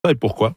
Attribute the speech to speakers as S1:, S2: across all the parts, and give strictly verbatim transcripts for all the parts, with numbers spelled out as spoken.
S1: Et pourquoi?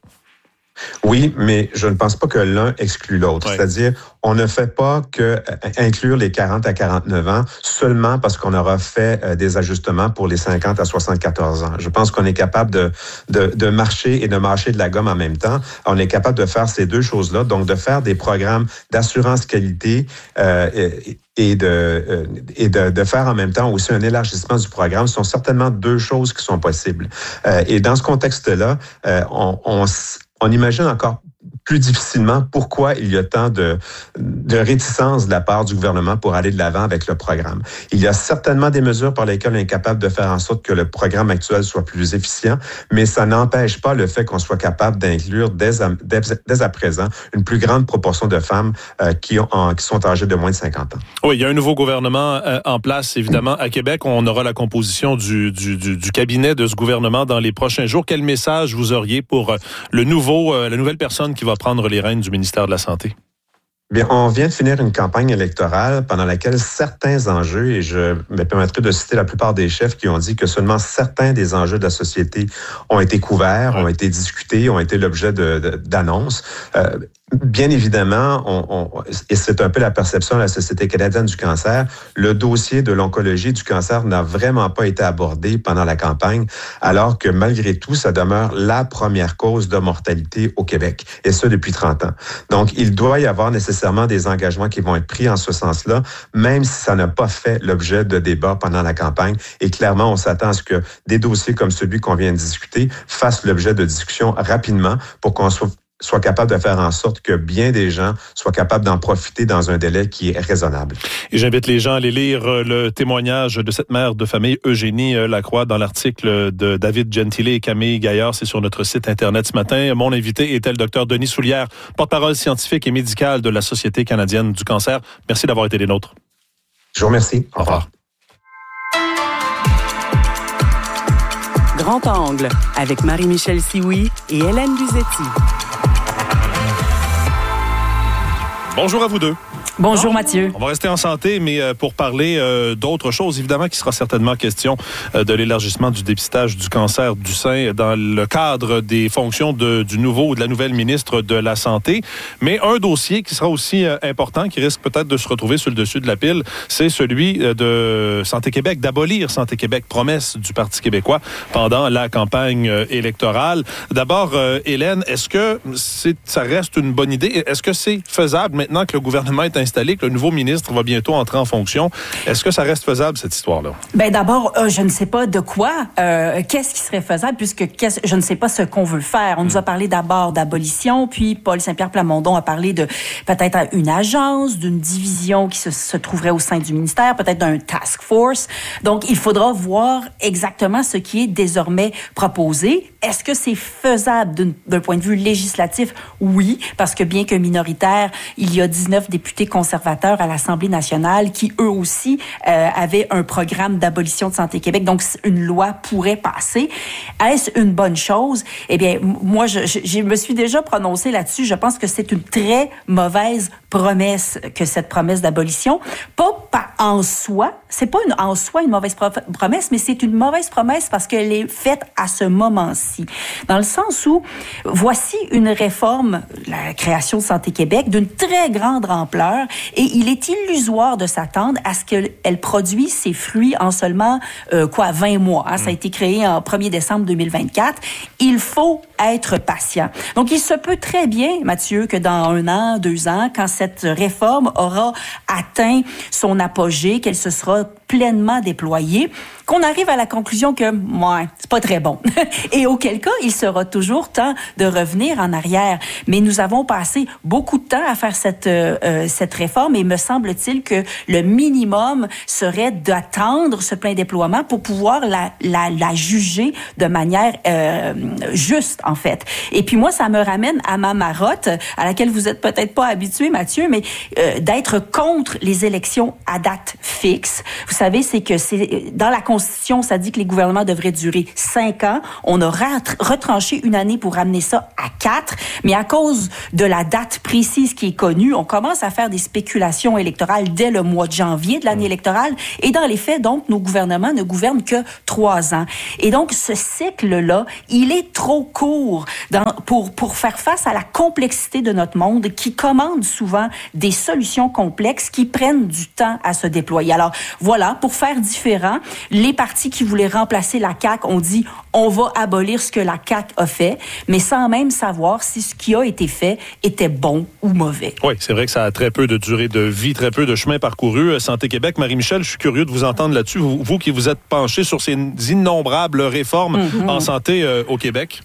S2: Oui, mais je ne pense pas que l'un exclut l'autre. Ouais. C'est-à-dire, on ne fait pas que inclure les quarante à quarante-neuf ans seulement parce qu'on aura fait euh, des ajustements pour les cinquante à soixante-quatorze ans. Je pense qu'on est capable de, de, de marcher et de mâcher de la gomme en même temps. On est capable de faire ces deux choses-là, donc de faire des programmes d'assurance qualité euh, et, et de euh, et de, de faire en même temps aussi un élargissement du programme. Ce sont certainement deux choses qui sont possibles. Euh, et dans ce contexte-là, euh, on, on On imagine encore plus difficilement pourquoi il y a tant de, de réticence de la part du gouvernement pour aller de l'avant avec le programme. Il y a certainement des mesures par lesquelles on est capable de faire en sorte que le programme actuel soit plus efficient, mais ça n'empêche pas le fait qu'on soit capable d'inclure dès à, dès, dès à présent une plus grande proportion de femmes euh, qui, ont, en, qui sont âgées de moins de cinquante ans.
S1: Oui, il y a un nouveau gouvernement euh, en place, évidemment, à Québec. On aura la composition du, du, du, du cabinet de ce gouvernement dans les prochains jours. Quel message vous auriez pour euh, le nouveau, euh, la nouvelle personne qui va prendre les rênes du ministère de la Santé?
S2: Bien, on vient de finir une campagne électorale pendant laquelle certains enjeux, et je me permettrai de citer la plupart des chefs qui ont dit que seulement certains des enjeux de la société ont été couverts, ouais. ont été discutés, ont été l'objet de, de, d'annonces. Euh, Bien évidemment, on, on, et c'est un peu la perception de la Société canadienne du cancer, le dossier de l'oncologie du cancer n'a vraiment pas été abordé pendant la campagne, alors que malgré tout, ça demeure la première cause de mortalité au Québec, et ça depuis trente ans. Donc, il doit y avoir nécessairement des engagements qui vont être pris en ce sens-là, même si ça n'a pas fait l'objet de débats pendant la campagne. Et clairement, on s'attend à ce que des dossiers comme celui qu'on vient de discuter fassent l'objet de discussions rapidement pour qu'on soit soit capable de faire en sorte que bien des gens soient capables d'en profiter dans un délai qui est raisonnable.
S1: Et j'invite les gens à aller lire le témoignage de cette mère de famille, Eugénie Lacroix, dans l'article de David Gentile et Camille Gaillard. C'est sur notre site Internet ce matin. Mon invité était le docteur Denis Soulière, porte-parole scientifique et médicale de la Société canadienne du cancer. Merci d'avoir été des nôtres.
S2: Je vous remercie.
S1: Au revoir.
S3: Grand Angle, avec Marie-Michel Sioui et Hélène Luzetti.
S1: Bonjour à vous deux.
S3: Bonjour Mathieu.
S1: On va rester en santé, mais pour parler euh, d'autres choses, évidemment qu'il sera certainement question euh, de l'élargissement du dépistage du cancer du sein dans le cadre des fonctions de, du nouveau ou de la nouvelle ministre de la Santé. Mais un dossier qui sera aussi euh, important, qui risque peut-être de se retrouver sur le dessus de la pile, c'est celui de Santé Québec, d'abolir Santé Québec, promesse du Parti québécois pendant la campagne euh, électorale. D'abord, euh, Hélène, est-ce que c'est, ça reste une bonne idée? Est-ce que c'est faisable maintenant que le gouvernement est installé, que le nouveau ministre va bientôt entrer en fonction? Est-ce que ça reste faisable, cette histoire-là?
S4: Ben d'abord, euh, je ne sais pas de quoi. Euh, qu'est-ce qui serait faisable, puisque je ne sais pas ce qu'on veut faire. On mmh. nous a parlé d'abord d'abolition, puis Paul Saint-Pierre Plamondon a parlé de peut-être une agence, d'une division qui se, se trouverait au sein du ministère, peut-être d'un task force. Donc, il faudra voir exactement ce qui est désormais proposé. Est-ce que c'est faisable d'un, d'un point de vue législatif? Oui, parce que bien que minoritaire, il y a dix-neuf députés conservateurs à l'Assemblée nationale qui, eux aussi, euh, avaient un programme d'abolition de Santé Québec. Donc, une loi pourrait passer. Est-ce une bonne chose? Eh bien, moi, je, je, je me suis déjà prononcée là-dessus. Je pense que c'est une très mauvaise promesse que cette promesse d'abolition. Pas, pas en soi. C'est pas une, en soi une mauvaise pro- promesse, mais c'est une mauvaise promesse parce qu'elle est faite à ce moment-ci. Dans le sens où, voici une réforme, la création de Santé Québec, d'une très grande ampleur, et il est illusoire de s'attendre à ce qu'elle produise ses fruits en seulement, euh, quoi, vingt mois. Hein? Ça a été créé en premier décembre deux mille vingt-quatre. Il faut être patient. Donc, il se peut très bien, Mathieu, que dans un an, deux ans, quand cette réforme aura atteint son apogée, qu'elle se sera pleinement déployée, qu'on arrive à la conclusion que, ouais, c'est pas très bon. Et auquel cas, il sera toujours temps de revenir en arrière. Mais nous avons passé beaucoup de temps à faire cette, euh, cette réforme et me semble-t-il que le minimum serait d'attendre ce plein déploiement pour pouvoir la, la, la juger de manière euh, juste, en fait. Et puis moi, ça me ramène à ma marotte, à laquelle vous êtes peut-être pas habitué, Mathieu, mais euh, d'être contre les élections à date fixe. Vous savez, savez, c'est que c'est dans la Constitution, ça dit que les gouvernements devraient durer cinq ans. On a retranché une année pour ramener ça à quatre, mais à cause de la date précise qui est connue, on commence à faire des spéculations électorales dès le mois de janvier de l'année électorale. Et dans les faits, donc, nos gouvernements ne gouvernent que trois ans. Et donc, ce cycle-là, il est trop court dans, pour, pour faire face à la complexité de notre monde qui commande souvent des solutions complexes qui prennent du temps à se déployer. Alors, voilà, pour faire différent, les partis qui voulaient remplacer la C A Q ont dit on va abolir ce que la C A Q a fait, mais sans même savoir si ce qui a été fait était bon ou mauvais.
S1: Oui, c'est vrai que ça a très peu de durée de vie, très peu de chemin parcouru. Santé Québec, Marie-Michel, je suis curieux de vous entendre là-dessus. Vous, vous qui vous êtes penché sur ces innombrables réformes mm-hmm. en santé euh, au Québec.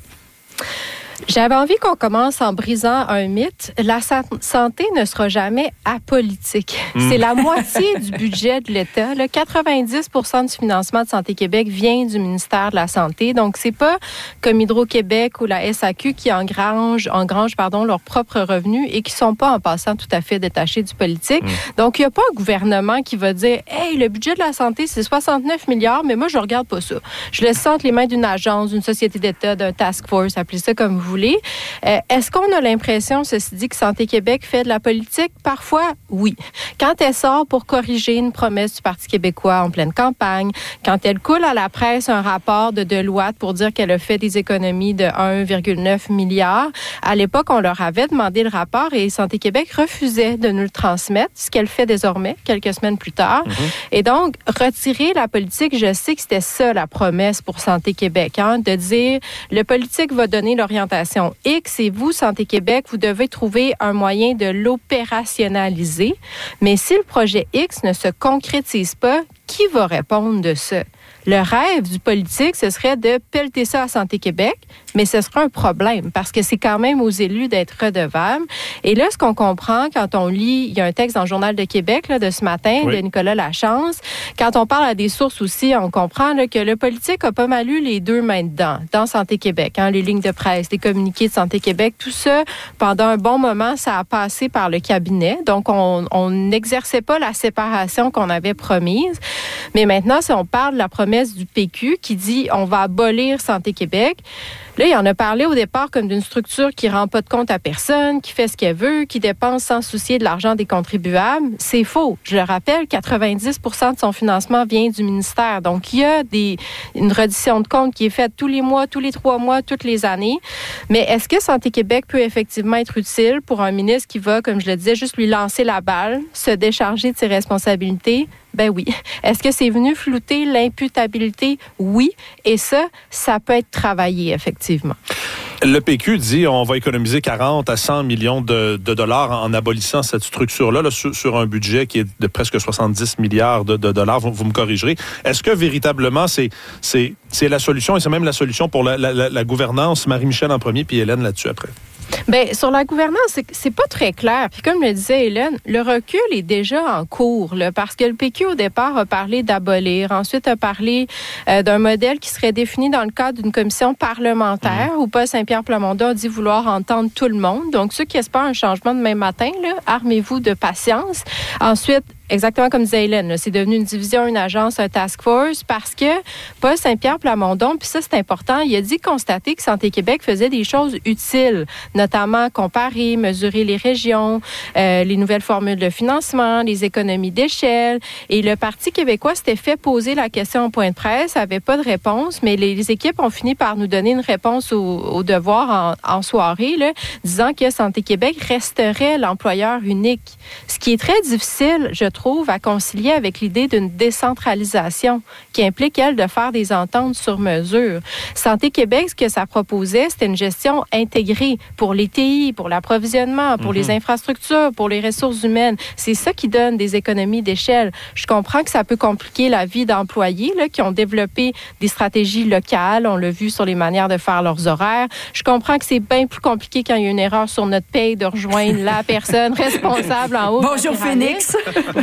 S5: J'avais envie qu'on commence en brisant un mythe. La sa- santé ne sera jamais apolitique. Mmh. C'est la moitié du budget de l'État. Là, quatre-vingt-dix pour cent du financement de Santé Québec vient du ministère de la Santé. Donc, c'est pas comme Hydro-Québec ou la S A Q qui engrangent, engrangent pardon, leurs propres revenus et qui sont pas en passant tout à fait détachés du politique. Mmh. Donc, il n'y a pas un gouvernement qui va dire « Hey, le budget de la santé, c'est soixante-neuf milliards, mais moi, je regarde pas ça. Je laisse ça entre les mains d'une agence, d'une société d'État, d'un task force, appelez ça comme vous voulez. Euh, est-ce qu'on a l'impression, ceci dit, que Santé Québec fait de la politique? Parfois, oui. Quand elle sort pour corriger une promesse du Parti québécois en pleine campagne, quand elle coule à la presse un rapport de Deloitte pour dire qu'elle a fait des économies de un virgule neuf milliard, à l'époque, on leur avait demandé le rapport et Santé Québec refusait de nous le transmettre, ce qu'elle fait désormais, quelques semaines plus tard. Mm-hmm. Et donc, retirer la politique, je sais que c'était ça la promesse pour Santé Québec, hein, de dire le politique va donner l'orientation X et vous, Santé Québec, vous devez trouver un moyen de l'opérationnaliser. Mais si le projet X ne se concrétise pas, qui va répondre de ça? Le rêve du politique, ce serait de pelleter ça à Santé Québec, mais ce sera un problème parce que c'est quand même aux élus d'être redevables. Et là, ce qu'on comprend quand on lit, il y a un texte dans le Journal de Québec là, de ce matin, oui. de Nicolas Lachance. Quand on parle à des sources aussi, on comprend là, que le politique a pas mal eu les deux mains dedans, dans Santé Québec. Hein, les lignes de presse, les communiqués de Santé Québec, tout ça, pendant un bon moment, ça a passé par le cabinet. Donc, on n'exerçait pas la séparation qu'on avait promise. Mais maintenant, si on parle de la promesse du P Q qui dit on va abolir Santé Québec, là, il en a parlé au départ comme d'une structure qui rend pas de compte à personne, qui fait ce qu'elle veut, qui dépense sans soucier de l'argent des contribuables. C'est faux. Je le rappelle, quatre-vingt-dix pour cent de son financement vient du ministère. Donc, il y a des, une reddition de comptes qui est faite tous les mois, tous les trois mois, toutes les années. Mais est-ce que Santé Québec peut effectivement être utile pour un ministre qui va, comme je le disais, juste lui lancer la balle, se décharger de ses responsabilités? Ben oui. Est-ce que c'est venu flouter l'imputabilité? Oui. Et ça, ça peut être travaillé, effectivement.
S1: Le P Q dit on va économiser quarante à cent millions de, de dollars en abolissant cette structure-là là, sur, sur un budget qui est de presque soixante-dix milliards de, de dollars. Vous, vous me corrigerez. Est-ce que véritablement c'est, c'est, c'est la solution et c'est même la solution pour la, la, la gouvernance? Marie-Michel en premier, puis Hélène là-dessus après.
S5: Bien, sur la gouvernance, c'est, c'est pas très clair. Puis comme le disait Hélène, le recul est déjà en cours, là, parce que le P Q, au départ, a parlé d'abolir. Ensuite, a parlé euh, d'un modèle qui serait défini dans le cadre d'une commission parlementaire, mmh. où Paul Saint-Pierre Plamondon a dit vouloir entendre tout le monde. Donc, ceux qui espèrent un changement demain matin, là, armez-vous de patience. Ensuite, exactement comme disait Hélène, là, c'est devenu une division, une agence, un task force, parce que Paul Saint-Pierre Plamondon, puis ça c'est important, il a dit constater que Santé Québec faisait des choses utiles, notamment comparer, mesurer les régions, euh, les nouvelles formules de financement, les économies d'échelle. Et le Parti québécois s'était fait poser la question au point de presse, avait pas de réponse, mais les, les équipes ont fini par nous donner une réponse au, au devoir en, en soirée, là, disant que Santé Québec resterait l'employeur unique. Ce qui est très difficile, je trouve, trouve à concilier avec l'idée d'une décentralisation qui implique, elle, de faire des ententes sur mesure. Santé Québec, ce que ça proposait, c'était une gestion intégrée pour les T I, pour l'approvisionnement, pour mm-hmm. les infrastructures, pour les ressources humaines. C'est ça qui donne des économies d'échelle. Je comprends que ça peut compliquer la vie d'employés là, qui ont développé des stratégies locales. On l'a vu sur les manières de faire leurs horaires. Je comprends que c'est bien plus compliqué quand il y a une erreur sur notre paye de rejoindre la personne responsable en haut.
S4: Bonjour, Phoenix!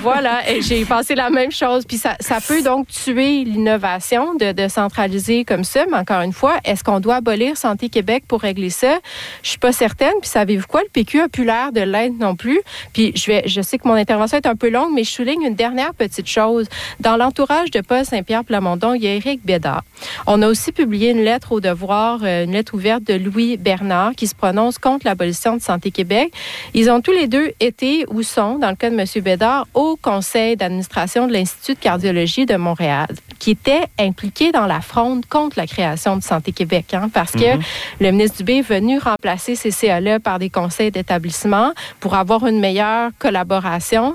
S5: voilà, et j'ai pensé la même chose. Puis ça, ça peut donc tuer l'innovation de, de centraliser comme ça. Mais encore une fois, est-ce qu'on doit abolir Santé Québec pour régler ça? Je suis pas certaine. Puis savez-vous quoi? Le P Q a plus l'air de l'être non plus. Puis je vais, je sais que mon intervention est un peu longue, mais je souligne une dernière petite chose. Dans l'entourage de Paul Saint-Pierre Plamondon, il y a Éric Bédard. On a aussi publié une lettre au devoir, une lettre ouverte de Louis Bernard qui se prononce contre l'abolition de Santé Québec. Ils ont tous les deux été ou sont, dans le cas de M. Bédard, au conseil d'administration de l'Institut de cardiologie de Montréal, qui était impliqué dans la fronde contre la création de Santé Québec, hein, parce que mm-hmm. le ministre Dubé est venu remplacer ces C A-là par des conseils d'établissement pour avoir une meilleure collaboration.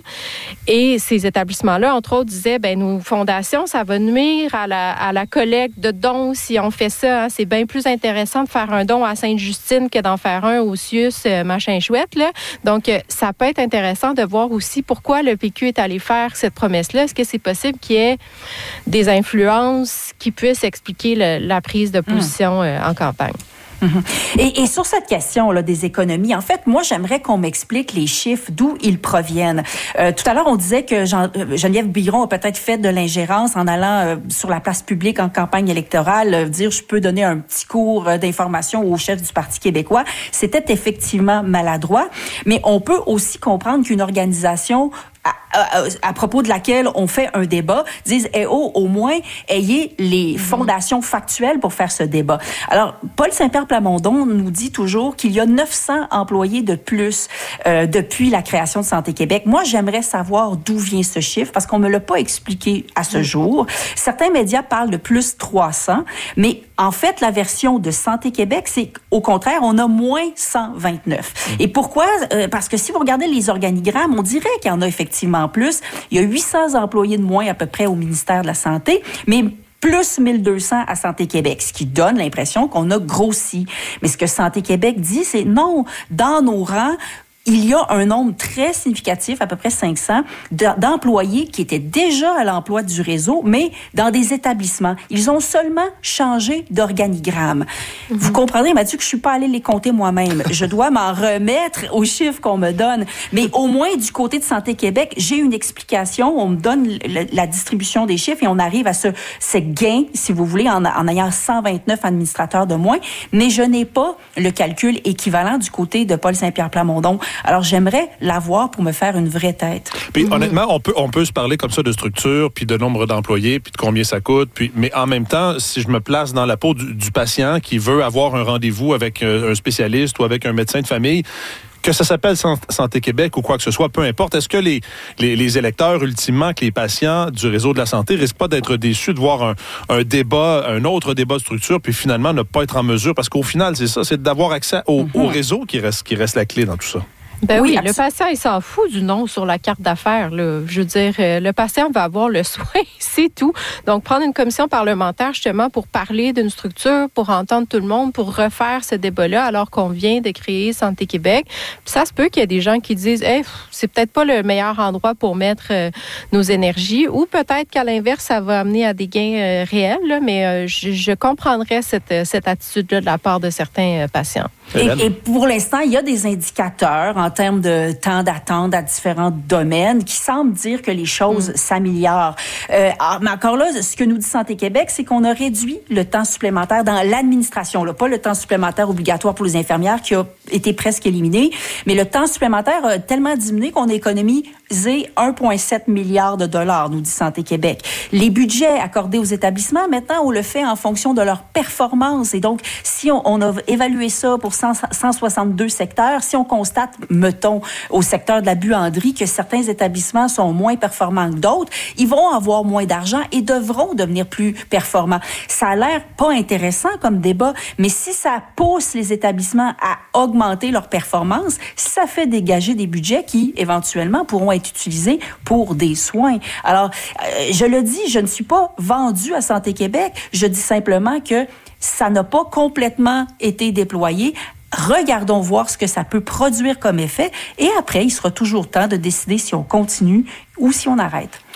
S5: Et ces établissements-là, entre autres, disaient, ben nos fondations, ça va nuire à la, à la collecte de dons si on fait ça. Hein. C'est bien plus intéressant de faire un don à Sainte-Justine que d'en faire un au C I U S, euh, machin chouette, là. Donc, euh, ça peut être intéressant de voir aussi pourquoi le P Q est allé faire cette promesse-là. Est-ce que c'est possible qu'il y ait des influences qui puissent expliquer le, la prise de position mmh. euh, en campagne?
S4: Mm-hmm. Et, et sur cette question là, des économies, en fait, moi, j'aimerais qu'on m'explique les chiffres, d'où ils proviennent. Euh, tout à l'heure, on disait que Jean, euh, Geneviève Biron a peut-être fait de l'ingérence en allant euh, sur la place publique en campagne électorale, euh, dire je peux donner un petit cours euh, d'information au chef du Parti québécois. C'était effectivement maladroit, mais on peut aussi comprendre qu'une organisation À, à, à propos de laquelle on fait un débat, disent eh oh, au moins, ayez les fondations factuelles pour faire ce débat. Alors, Paul Saint-Pierre Plamondon nous dit toujours qu'il y a neuf cents employés de plus euh, depuis la création de Santé Québec. Moi, j'aimerais savoir d'où vient ce chiffre, parce qu'on me l'a pas expliqué à ce jour. Certains médias parlent de plus trois cents, mais en fait, la version de Santé Québec, c'est au contraire, on a moins cent vingt-neuf. Et pourquoi? Euh, parce que si vous regardez les organigrammes, on dirait qu'il y en a effectivement plus. Il y a huit cents employés de moins à peu près au ministère de la Santé, mais plus mille deux cents à Santé Québec, ce qui donne l'impression qu'on a grossi. Mais ce que Santé Québec dit, c'est non, dans nos rangs, il y a un nombre très significatif, à peu près cinq cents, d'employés qui étaient déjà à l'emploi du réseau, mais dans des établissements. Ils ont seulement changé d'organigramme. Mm-hmm. Vous comprenez, Mathieu, que je suis pas allée les compter moi-même. Je dois m'en remettre aux chiffres qu'on me donne. Mais au moins, du côté de Santé Québec, j'ai une explication. On me donne le, la distribution des chiffres et on arrive à ce, ce gain, si vous voulez, en, en ayant cent vingt-neuf administrateurs de moins. Mais je n'ai pas le calcul équivalent du côté de Paul Saint-Pierre Plamondon. Alors, j'aimerais l'avoir pour me faire une vraie tête.
S1: Puis, mmh. honnêtement, on peut, on peut se parler comme ça de structure, puis de nombre d'employés, puis de combien ça coûte. Puis, mais en même temps, si je me place dans la peau du, du patient qui veut avoir un rendez-vous avec un spécialiste ou avec un médecin de famille, que ça s'appelle Santé Québec ou quoi que ce soit, peu importe, est-ce que les, les, les électeurs, ultimement, que les patients du réseau de la santé risquent pas d'être déçus de voir un, un débat, un autre débat de structure, puis finalement ne pas être en mesure, parce qu'au final, c'est ça, c'est d'avoir accès au, mmh. au réseau qui reste, qui reste la clé dans tout ça.
S5: Ben oui, oui le patient, il s'en fout du nom sur la carte d'affaires, là. Je veux dire, le patient va avoir le soin, c'est tout. Donc, prendre une commission parlementaire, justement, pour parler d'une structure, pour entendre tout le monde, pour refaire ce débat-là, alors qu'on vient de créer Santé Québec. Puis ça se peut qu'il y ait des gens qui disent, hey, c'est peut-être pas le meilleur endroit pour mettre euh, nos énergies, ou peut-être qu'à l'inverse, ça va amener à des gains euh, réels, là, mais euh, je, je comprendrais cette, cette attitude-là de la part de certains euh, patients.
S4: Et, et pour l'instant, il y a des indicateurs en termes de temps d'attente à différents domaines qui semblent dire que les choses mmh. s'améliorent. Euh, mais encore là, ce que nous dit Santé Québec, c'est qu'on a réduit le temps supplémentaire dans l'administration, là, pas le temps supplémentaire obligatoire pour les infirmières qui a été presque éliminé, mais le temps supplémentaire a tellement diminué qu'on a économisé un virgule sept milliard de dollars, nous dit Santé Québec. Les budgets accordés aux établissements, maintenant, on le fait en fonction de leur performance. Et donc, si on, on a évalué ça pour cent soixante-deux secteurs, si on constate, mettons, au secteur de la buanderie, que certains établissements sont moins performants que d'autres, ils vont avoir moins d'argent et devront devenir plus performants. Ça a l'air pas intéressant comme débat, mais si ça pousse les établissements à augmenter leur performance, ça fait dégager des budgets qui, éventuellement, pourront être utilisés pour des soins. Alors, euh, je le dis, je ne suis pas vendue à Santé Québec, je dis simplement que ça n'a pas complètement été déployé. Regardons voir ce que ça peut produire comme effet et après, il sera toujours temps de décider si on continue ou si on arrête.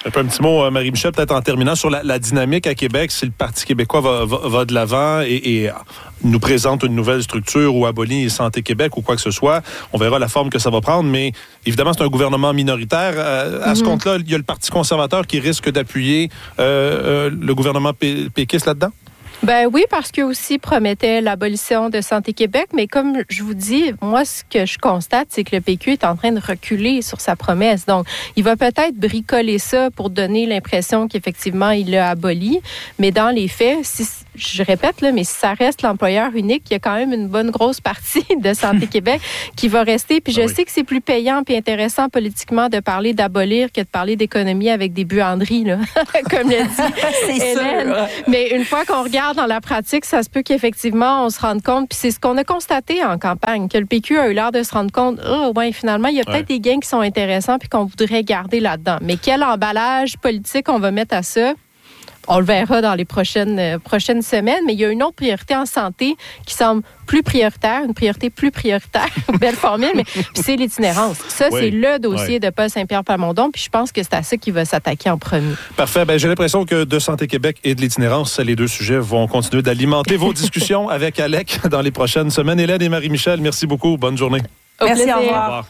S1: Un peu un petit mot, Marie-Michel, peut-être en terminant, sur la, la dynamique à Québec, si le Parti québécois va, va, va de l'avant et, et nous présente une nouvelle structure ou abolit Santé Québec ou quoi que ce soit, on verra la forme que ça va prendre, mais évidemment, c'est un gouvernement minoritaire. Euh, à mm-hmm. ce compte-là, il y a le Parti conservateur qui risque d'appuyer euh, euh, le gouvernement p- péquiste là-dedans?
S5: Ben oui, parce qu'eux aussi promettaient l'abolition de Santé Québec, mais comme je vous dis, moi, ce que je constate, c'est que le P Q est en train de reculer sur sa promesse. Donc, il va peut-être bricoler ça pour donner l'impression qu'effectivement, il l'a aboli, mais dans les faits, si, je répète, là, mais si ça reste l'employeur unique, il y a quand même une bonne grosse partie de Santé Québec qui va rester. Puis je ah oui. sais que c'est plus payant et intéressant politiquement de parler d'abolir que de parler d'économie avec des buanderies, là, comme l'a dit c'est Hélène. Sûr. Mais une fois qu'on regarde dans la pratique, ça se peut qu'effectivement, on se rende compte, puis c'est ce qu'on a constaté en campagne, que le P Q a eu l'air de se rendre compte, oh, ouais, finalement, il y a peut-être ouais. des gains qui sont intéressants puis qu'on voudrait garder là-dedans. Mais quel emballage politique on va mettre à ça? On le verra dans les prochaines, euh, prochaines semaines, mais il y a une autre priorité en santé qui semble plus prioritaire, une priorité plus prioritaire, belle formule, mais c'est l'itinérance. Ça, oui. c'est le dossier oui. de Paul Saint-Pierre Plamondon, puis je pense que c'est à ça qu'il va s'attaquer en premier.
S1: Parfait. Ben, j'ai l'impression que de Santé Québec et de l'itinérance, les deux sujets vont continuer d'alimenter vos discussions avec Alec dans les prochaines semaines. Hélène et Marie-Michel, merci beaucoup. Bonne journée.
S4: Au merci, plaisir. Au revoir. Au revoir.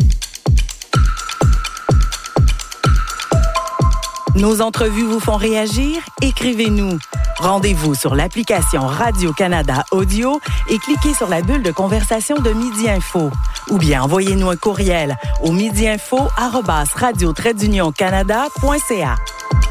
S3: Nos entrevues vous font réagir? Écrivez-nous. Rendez-vous sur l'application Radio-Canada Audio et cliquez sur la bulle de conversation de Midi Info. Ou bien envoyez-nous un courriel au midiinfo arobase radio trait d'union canada point c a.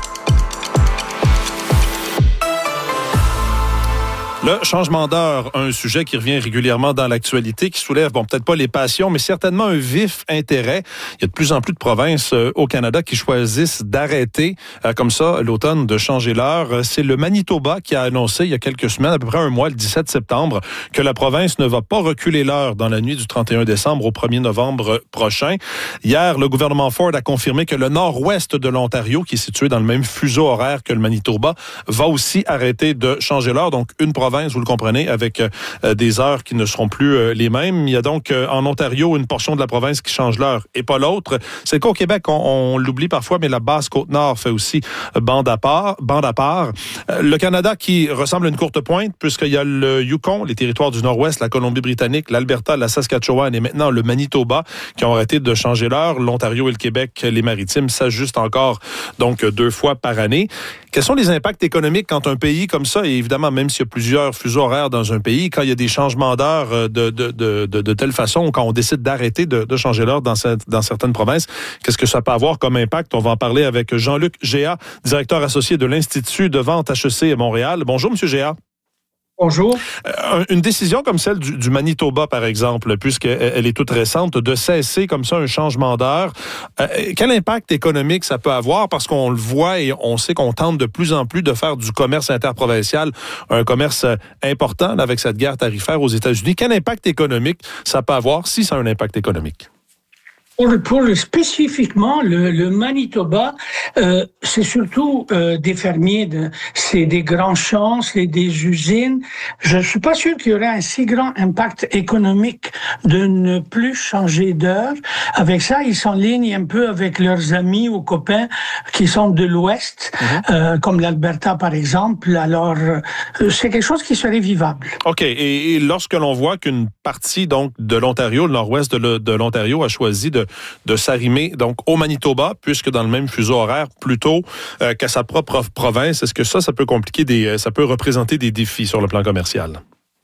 S1: Le changement d'heure, un sujet qui revient régulièrement dans l'actualité, qui soulève, bon, peut-être pas les passions, mais certainement un vif intérêt. Il y a de plus en plus de provinces euh, au Canada qui choisissent d'arrêter, euh, comme ça, l'automne, de changer l'heure. C'est le Manitoba qui a annoncé il y a quelques semaines, à peu près un mois, le dix-sept septembre, que la province ne va pas reculer l'heure dans la nuit du trente et un décembre au premier novembre prochain. Hier, le gouvernement Ford a confirmé que le nord-ouest de l'Ontario, qui est situé dans le même fuseau horaire que le Manitoba, va aussi arrêter de changer l'heure. Donc, une province vous le comprenez, avec euh, des heures qui ne seront plus euh, les mêmes. Il y a donc euh, en Ontario une portion de la province qui change l'heure et pas l'autre. C'est le cas au Québec, on, on l'oublie parfois, mais la Basse-Côte-Nord fait aussi bande à part. Bande à part. Euh, le Canada qui ressemble à une courte pointe, puisqu'il y a le Yukon, les territoires du Nord-Ouest, la Colombie-Britannique, l'Alberta, la Saskatchewan et maintenant le Manitoba qui ont arrêté de changer l'heure. L'Ontario et le Québec, les Maritimes, s'ajustent encore donc deux fois par année. Quels sont les impacts économiques quand un pays comme ça, et évidemment, même s'il y a plusieurs fuseaux horaires dans un pays, quand il y a des changements d'heure de, de, de, de, de telle façon, quand on décide d'arrêter de, de changer l'heure dans, cette, dans certaines provinces, qu'est-ce que ça peut avoir comme impact? On va en parler avec Jean-Luc Géa, directeur associé de l'Institut de vente H E C à Montréal. Bonjour, M. Géa.
S6: Bonjour.
S1: Euh, une décision comme celle du, du Manitoba, par exemple, puisqu'elle est toute récente, de cesser comme ça un changement d'heure, euh, quel impact économique ça peut avoir? Parce qu'on le voit et on sait qu'on tente de plus en plus de faire du commerce interprovincial un commerce important avec cette guerre tarifaire aux États-Unis. Quel impact économique ça peut avoir, si ça a un impact économique?
S6: Pour le, pour le spécifiquement, le, le Manitoba, euh, c'est surtout euh, des fermiers, de, c'est des grands champs, c'est des usines. Je ne suis pas sûr qu'il y aurait un si grand impact économique de ne plus changer d'heure. Avec ça, ils s'enlignent un peu avec leurs amis ou copains qui sont de l'Ouest, mm-hmm. euh, comme l'Alberta par exemple. Alors, euh, c'est quelque chose qui serait vivable.
S1: OK. Et, et lorsque l'on voit qu'une partie donc de l'Ontario, le nord-ouest de, le, de l'Ontario a choisi de de s'arrimer donc au Manitoba, puisque dans le même fuseau horaire, plutôt euh, qu'à sa propre province. Est-ce que ça, ça peut compliquer des, ça peut représenter des défis sur le plan commercial?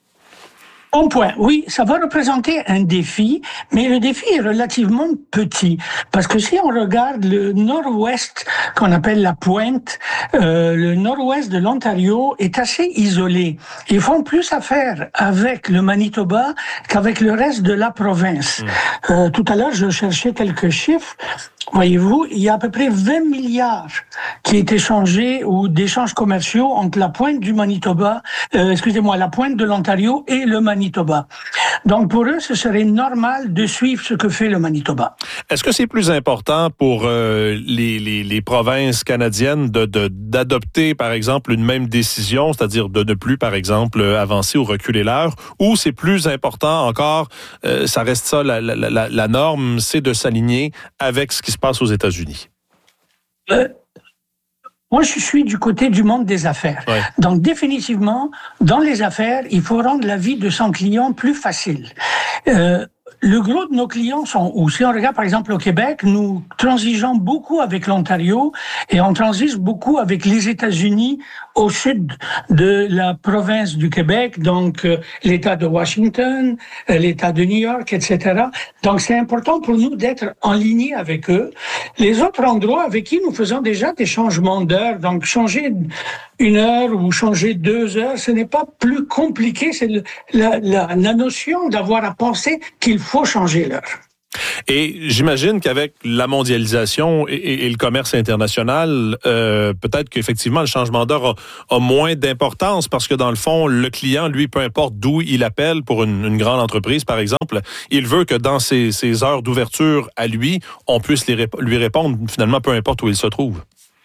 S6: Bon point. Oui, ça va représenter un défi, mais le défi est relativement petit. Parce que si on regarde le nord-ouest, qu'on appelle la pointe, euh, le nord-ouest de l'Ontario est assez isolé. Ils font plus affaire avec le Manitoba qu'avec le reste de la province. Mmh. Euh, tout à l'heure, je cherchais quelques chiffres. Voyez-vous, il y a à peu près vingt milliards qui ont été échangés ou d'échanges commerciaux entre la pointe du Manitoba, euh, excusez-moi, la pointe de l'Ontario et le Manitoba. Donc pour eux, ce serait normal de suivre ce que fait le Manitoba.
S1: Est-ce que c'est plus important pour euh, les, les, les provinces canadiennes de, de, d'adopter, par exemple, une même décision, c'est-à-dire de ne plus, par exemple, avancer ou reculer l'heure, ou c'est plus important encore, euh, ça reste ça, la, la, la, la norme, c'est de s'aligner avec ce qui se passe aux États-Unis?
S6: Euh, Moi, je suis du côté du monde des affaires. Ouais. Donc, définitivement, dans les affaires, il faut rendre la vie de son client plus facile. Euh, Le gros de nos clients sont où? Si on regarde par exemple au Québec, nous transigeons beaucoup avec l'Ontario et on transige beaucoup avec les États-Unis au sud de la province du Québec, donc euh, l'État de Washington, euh, l'État de New York, et cetera. Donc c'est important pour nous d'être en ligne avec eux. Les autres endroits avec qui nous faisons déjà des changements d'heure, donc changer une heure ou changer deux heures, ce n'est pas plus compliqué, c'est le, la, la, la notion d'avoir à penser qu'il faut changer l'heure.
S1: Et j'imagine qu'avec la mondialisation et, et, et le commerce international, euh, peut-être qu'effectivement le changement d'heure a, a moins d'importance parce que dans le fond, le client, lui, peu importe d'où il appelle pour une, une grande entreprise, par exemple, il veut que dans ses, ses heures d'ouverture à lui, on puisse les, lui répondre finalement peu importe où il se trouve.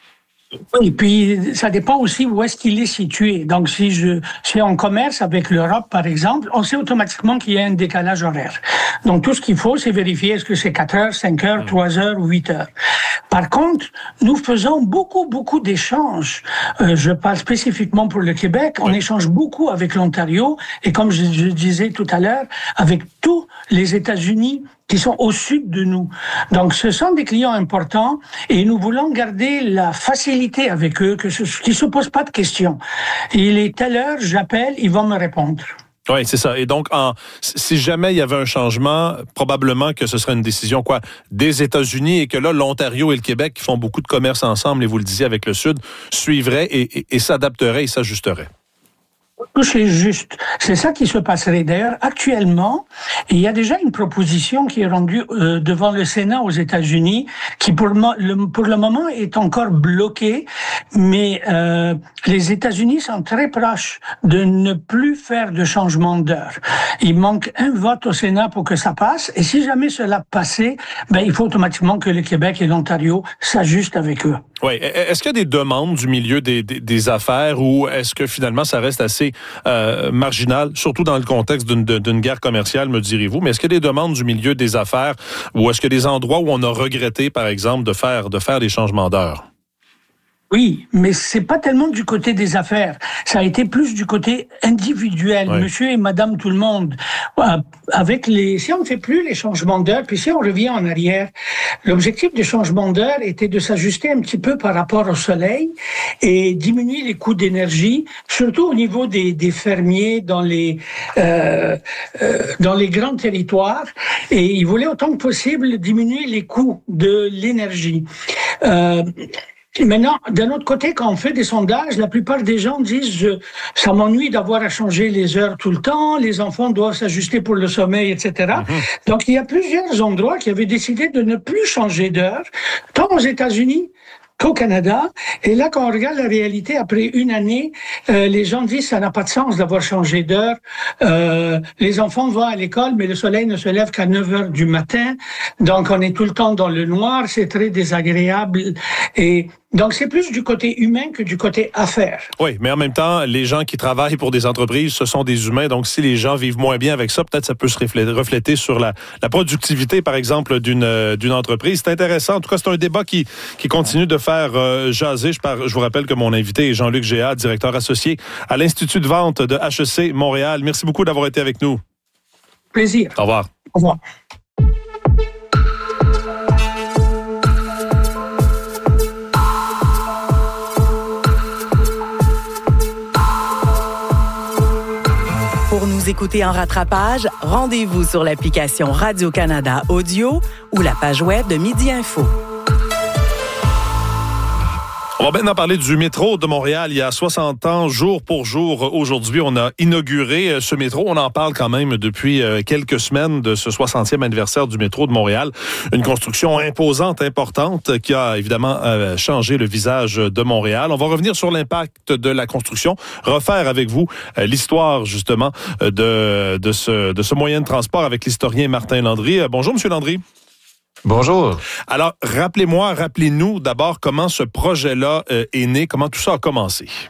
S6: Oui, puis ça dépend aussi où est-ce qu'il est situé. Donc, si je suis en commerce avec l'Europe, par exemple, on sait automatiquement qu'il y a un décalage horaire. Donc, tout ce qu'il faut, c'est vérifier est-ce que c'est quatre heures, cinq heures, trois heures ou huit heures. Par contre, nous faisons beaucoup, beaucoup d'échanges. Euh, je parle spécifiquement pour le Québec. On échange beaucoup avec l'Ontario et, comme je, je disais tout à l'heure, avec tous les États-Unis qui sont au sud de nous. Donc, ce sont des clients importants et nous voulons garder la facilité avec eux, que ce, qu'ils ne se posent pas de questions. Il est telle heure, j'appelle, ils vont me répondre.
S1: Oui, c'est ça. Et donc, en, si jamais il y avait un changement, probablement que ce serait une décision quoi des États-Unis et que là, l'Ontario et le Québec, qui font beaucoup de commerce ensemble, et vous le disiez avec le Sud, suivraient et, et, et s'adapteraient et s'ajusteraient.
S6: C'est juste. C'est ça qui se passerait. D'ailleurs, actuellement, il y a déjà une proposition qui est rendue euh, devant le Sénat aux États-Unis, qui pour le, pour le moment est encore bloquée, mais euh, les États-Unis sont très proches de ne plus faire de changement d'heure. Il manque un vote au Sénat pour que ça passe, et si jamais cela passait, ben il faut automatiquement que le Québec et l'Ontario s'ajustent avec eux.
S1: Oui. Est-ce qu'il y a des demandes du milieu des, des, des affaires ou est-ce que finalement ça reste assez euh, marginal, surtout dans le contexte d'une, d'une guerre commerciale, me direz-vous? Mais est-ce qu'il y a des demandes du milieu des affaires ou est-ce qu'il y a des endroits où on a regretté, par exemple, de faire, de faire des changements d'heure?
S6: Oui, mais c'est pas tellement du côté des affaires. Ça a été plus du côté individuel, ouais. Monsieur et Madame tout le monde. Avec les, si on ne fait plus les changements d'heure, puis si on revient en arrière, l'objectif du changement d'heure était de s'ajuster un petit peu par rapport au soleil et diminuer les coûts d'énergie, surtout au niveau des, des fermiers dans les euh, euh, dans les grands territoires. Et ils voulaient autant que possible diminuer les coûts de l'énergie. Euh, Maintenant, d'un autre côté, quand on fait des sondages, la plupart des gens disent je, ça m'ennuie d'avoir à changer les heures tout le temps, les enfants doivent s'ajuster pour le sommeil, et cetera. Mm-hmm. Donc, il y a plusieurs endroits qui avaient décidé de ne plus changer d'heure, tant aux États-Unis qu'au Canada. Et là, quand on regarde la réalité, après une année, euh, les gens disent ça n'a pas de sens d'avoir changé d'heure. Euh, les enfants vont à l'école, mais le soleil ne se lève qu'à neuf heures du matin. Donc, on est tout le temps dans le noir. C'est très désagréable. Et donc, c'est plus du côté humain que du côté affaires.
S1: Oui, mais en même temps, les gens qui travaillent pour des entreprises, ce sont des humains. Donc, si les gens vivent moins bien avec ça, peut-être ça peut se refléter, refléter sur la, la productivité, par exemple, d'une, euh, d'une entreprise. C'est intéressant. En tout cas, c'est un débat qui, qui continue de faire euh, jaser. Je, par, je vous rappelle que mon invité est Jean-Luc Géat, directeur associé à l'Institut de vente de H E C Montréal. Merci beaucoup d'avoir été avec nous.
S6: Plaisir.
S1: Au revoir.
S6: Au revoir.
S3: Pour nous écouter en rattrapage, rendez-vous sur l'application Radio-Canada Audio ou la page web de Midi Info.
S1: On va maintenant parler du métro de Montréal. Il y a soixante ans, jour pour jour, aujourd'hui, on a inauguré ce métro. On en parle quand même depuis quelques semaines de ce soixantième anniversaire du métro de Montréal. Une construction imposante, importante, qui a évidemment changé le visage de Montréal. On va revenir sur l'impact de la construction, refaire avec vous l'histoire, justement, de, de, ce, de ce moyen de transport avec l'historien Martin Landry. Bonjour, Monsieur Landry.
S7: Bonjour.
S1: Alors, rappelez-moi, rappelez-nous d'abord comment ce projet-là euh, est né, comment tout ça a commencé.